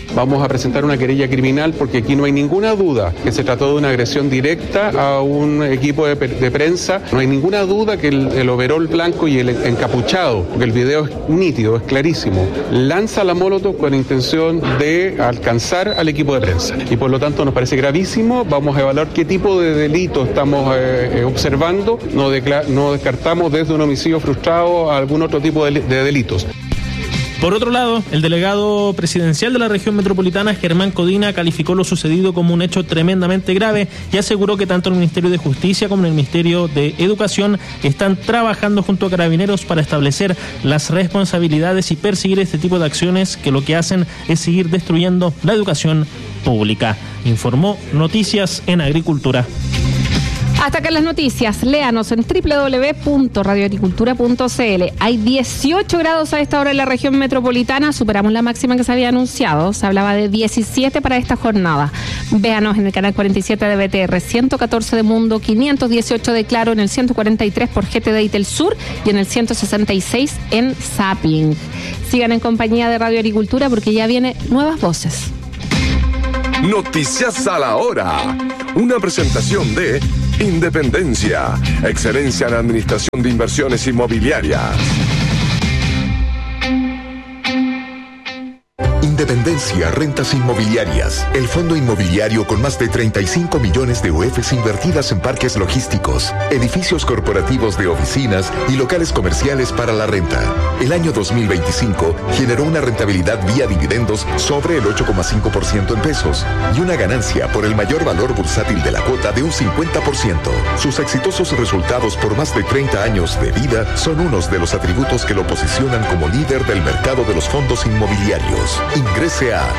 vamos a presentar una querella criminal porque aquí no hay ninguna duda que se trató de una agresión directa a un equipo de prensa. No hay ninguna duda que el overol blanco y el encapuchado, porque el video es nítido, es clarísimo, lanza la molotov con intención de alcanzar al equipo de prensa. Y por lo tanto nos parece gravísimo. Vamos a evaluar qué tipo de delito estamos observando. No descartamos desde un homicidio frustrado a algún otro tipo de delitos. Por otro lado, el delegado presidencial de la región metropolitana, Germán Codina, calificó lo sucedido como un hecho tremendamente grave y aseguró que tanto el Ministerio de Justicia como el Ministerio de Educación están trabajando junto a Carabineros para establecer las responsabilidades y perseguir este tipo de acciones que lo que hacen es seguir destruyendo la educación pública. Informó Noticias en Agricultura. Hasta acá las noticias. Léanos en www.radioagricultura.cl. Hay 18 grados a esta hora en la región metropolitana. Superamos la máxima que se había anunciado. Se hablaba de 17 para esta jornada. Véanos en el canal 47 de BTR, 114 de Mundo, 518 de Claro, en el 143 por GTD y Telsur y en el 166 en Zapping. Sigan en compañía de Radio Agricultura porque ya viene Nuevas Voces. Noticias a la hora. Una presentación de Independencia, excelencia en administración de inversiones inmobiliarias. Independencia Rentas Inmobiliarias, el fondo inmobiliario con más de 35 millones de UFs invertidas en parques logísticos, edificios corporativos de oficinas y locales comerciales para la renta. El año 2025 generó una rentabilidad vía dividendos sobre el 8,5% en pesos y una ganancia por el mayor valor bursátil de la cuota de un 50%. Sus exitosos resultados por más de 30 años de vida son unos de los atributos que lo posicionan como líder del mercado de los fondos inmobiliarios. Ingrese a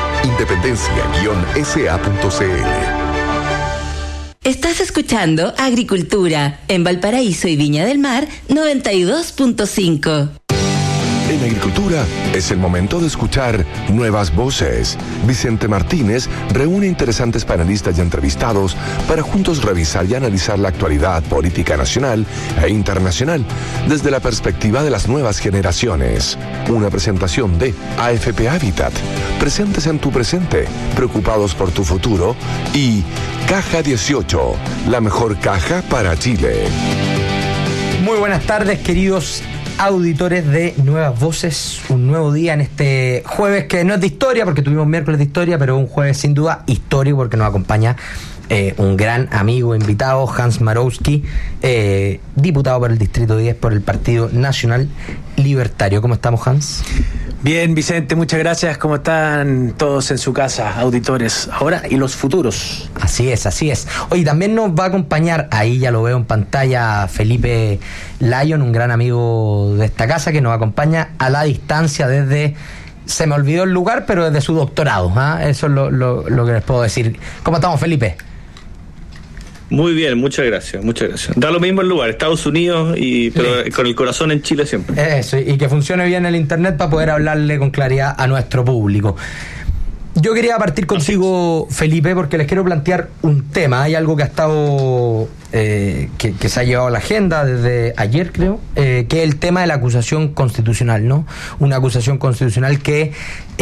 independencia-sa.cl. Estás escuchando Agricultura en Valparaíso y Viña del Mar 92.5. En Agricultura es el momento de escuchar Nuevas Voces. Vicente Martínez reúne interesantes panelistas y entrevistados para juntos revisar y analizar la actualidad política nacional e internacional desde la perspectiva de las nuevas generaciones. Una presentación de AFP Habitat, presentes en tu presente, preocupados por tu futuro, y Caja 18, la mejor caja para Chile. Muy buenas tardes, queridos auditores de Nuevas Voces, un nuevo día en este jueves que no es de historia porque tuvimos miércoles de historia, pero un jueves sin duda histórico porque nos acompaña un gran amigo invitado, Hans Marowski, diputado por el Distrito 10 por el Partido Nacional Libertario. ¿Cómo estamos, Hans? Bien, Vicente, muchas gracias. ¿Cómo están todos en su casa, auditores, ahora y los futuros? Así es, así es. Oye, también nos va a acompañar, ahí ya lo veo en pantalla, Felipe Lyon, un gran amigo de esta casa que nos acompaña a la distancia desde, se me olvidó el lugar, pero desde su doctorado. Eso es lo que les puedo decir. ¿Cómo estamos, Felipe? Muy bien, muchas gracias, muchas gracias. Da lo mismo el lugar, Estados Unidos, pero con el corazón en Chile siempre. Eso, y que funcione bien el internet para poder hablarle con claridad a nuestro público. Yo quería partir contigo, Felipe, porque les quiero plantear un tema. Hay algo que ha estado, que se ha llevado a la agenda desde ayer, creo, que es el tema de la acusación constitucional, ¿no? Una acusación constitucional que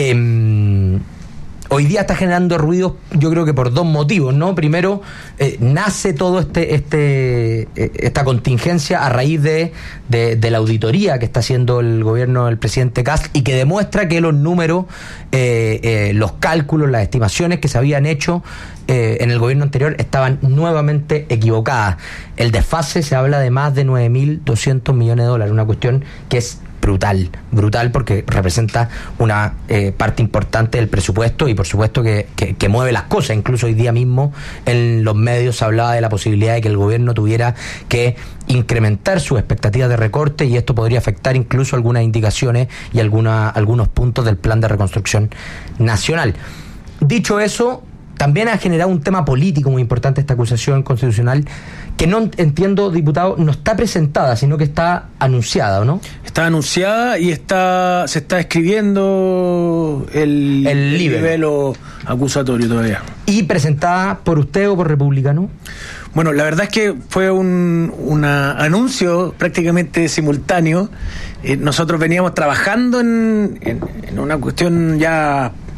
hoy día está generando ruidos, yo creo que por dos motivos, ¿no? Primero, nace todo esta contingencia a raíz de la auditoría que está haciendo el gobierno del presidente Kast y que demuestra que los números, los cálculos, las estimaciones que se habían hecho en el gobierno anterior estaban nuevamente equivocadas. El desfase se habla de más de 9.200 millones de dólares, una cuestión que es brutal porque representa una parte importante del presupuesto y por supuesto que mueve las cosas. Incluso hoy día mismo en los medios se hablaba de la posibilidad de que el gobierno tuviera que incrementar sus expectativas de recorte y esto podría afectar incluso algunas indicaciones y algunos puntos del plan de reconstrucción nacional. Dicho eso, también ha generado un tema político muy importante esta acusación constitucional que no entiendo, diputado, no está presentada, sino que está anunciada, ¿o no? Está anunciada y se está escribiendo el libelo acusatorio todavía. ¿Y presentada por usted o por Republicano? Bueno, la verdad es que fue un anuncio prácticamente simultáneo. Nosotros veníamos trabajando en una cuestión ya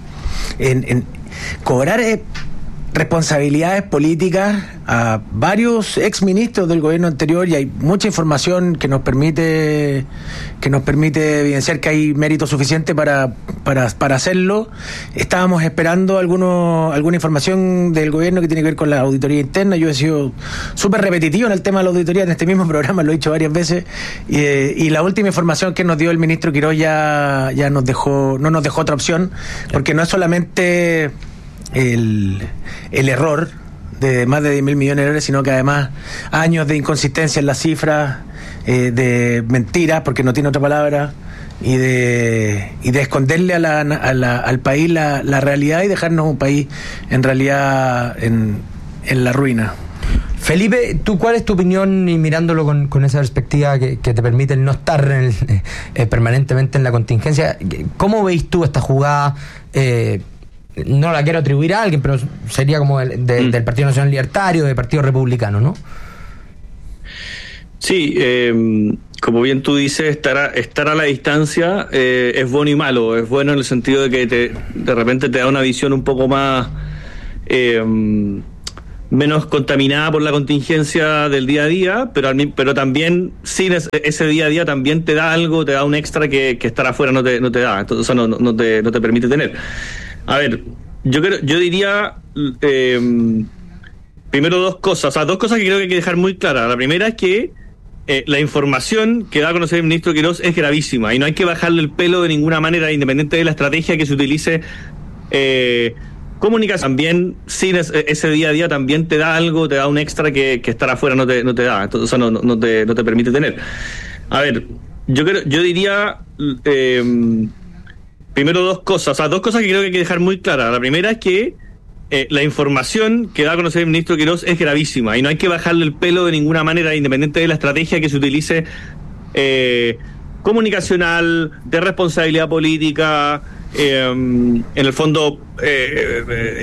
en cobrar responsabilidades políticas a varios exministros del gobierno anterior, y hay mucha información que nos permite evidenciar que hay mérito suficiente para hacerlo. Estábamos esperando alguna información del gobierno que tiene que ver con la auditoría interna. Yo he sido súper repetitivo en el tema de la auditoría en este mismo programa, lo he dicho varias veces, y la última información que nos dio el ministro Quirós ya no nos dejó otra opción, porque no es solamente el error de más de 10.000 millones de dólares, sino que además años de inconsistencia en las cifras, de mentiras, porque no tiene otra palabra, y de esconderle al país la realidad y dejarnos un país en realidad en la ruina. Felipe, ¿tú cuál es tu opinión, y mirándolo con esa perspectiva que te permite el no estar permanentemente en la contingencia? ¿Cómo veis tú esta jugada? No la quiero atribuir a alguien, pero sería como del Partido Nacional Libertario, del Partido Republicano, ¿no? Sí, como bien tú dices, estar a la distancia es bueno y malo. Es bueno en el sentido de que de repente te da una visión un poco más menos contaminada por la contingencia del día a día, pero también sin ese día a día también te da algo, te da un extra que estar afuera no te da. Entonces, o sea, no te permite tener. A ver, yo diría primero dos cosas que creo que hay que dejar muy claras. La primera es que la información que da a conocer el ministro Quirós es gravísima y no hay que bajarle el pelo de ninguna manera, independiente de la estrategia que se utilice. Comunicación también sin ese día a día también te da algo, te da un extra que estar afuera no te da. Entonces, o sea, no te permite tener. A ver, yo diría primero dos cosas que creo que hay que dejar muy claras. La primera es que la información que da a conocer el ministro Quirós es gravísima y no hay que bajarle el pelo de ninguna manera, independiente de la estrategia que se utilice comunicacional, de responsabilidad política, en el fondo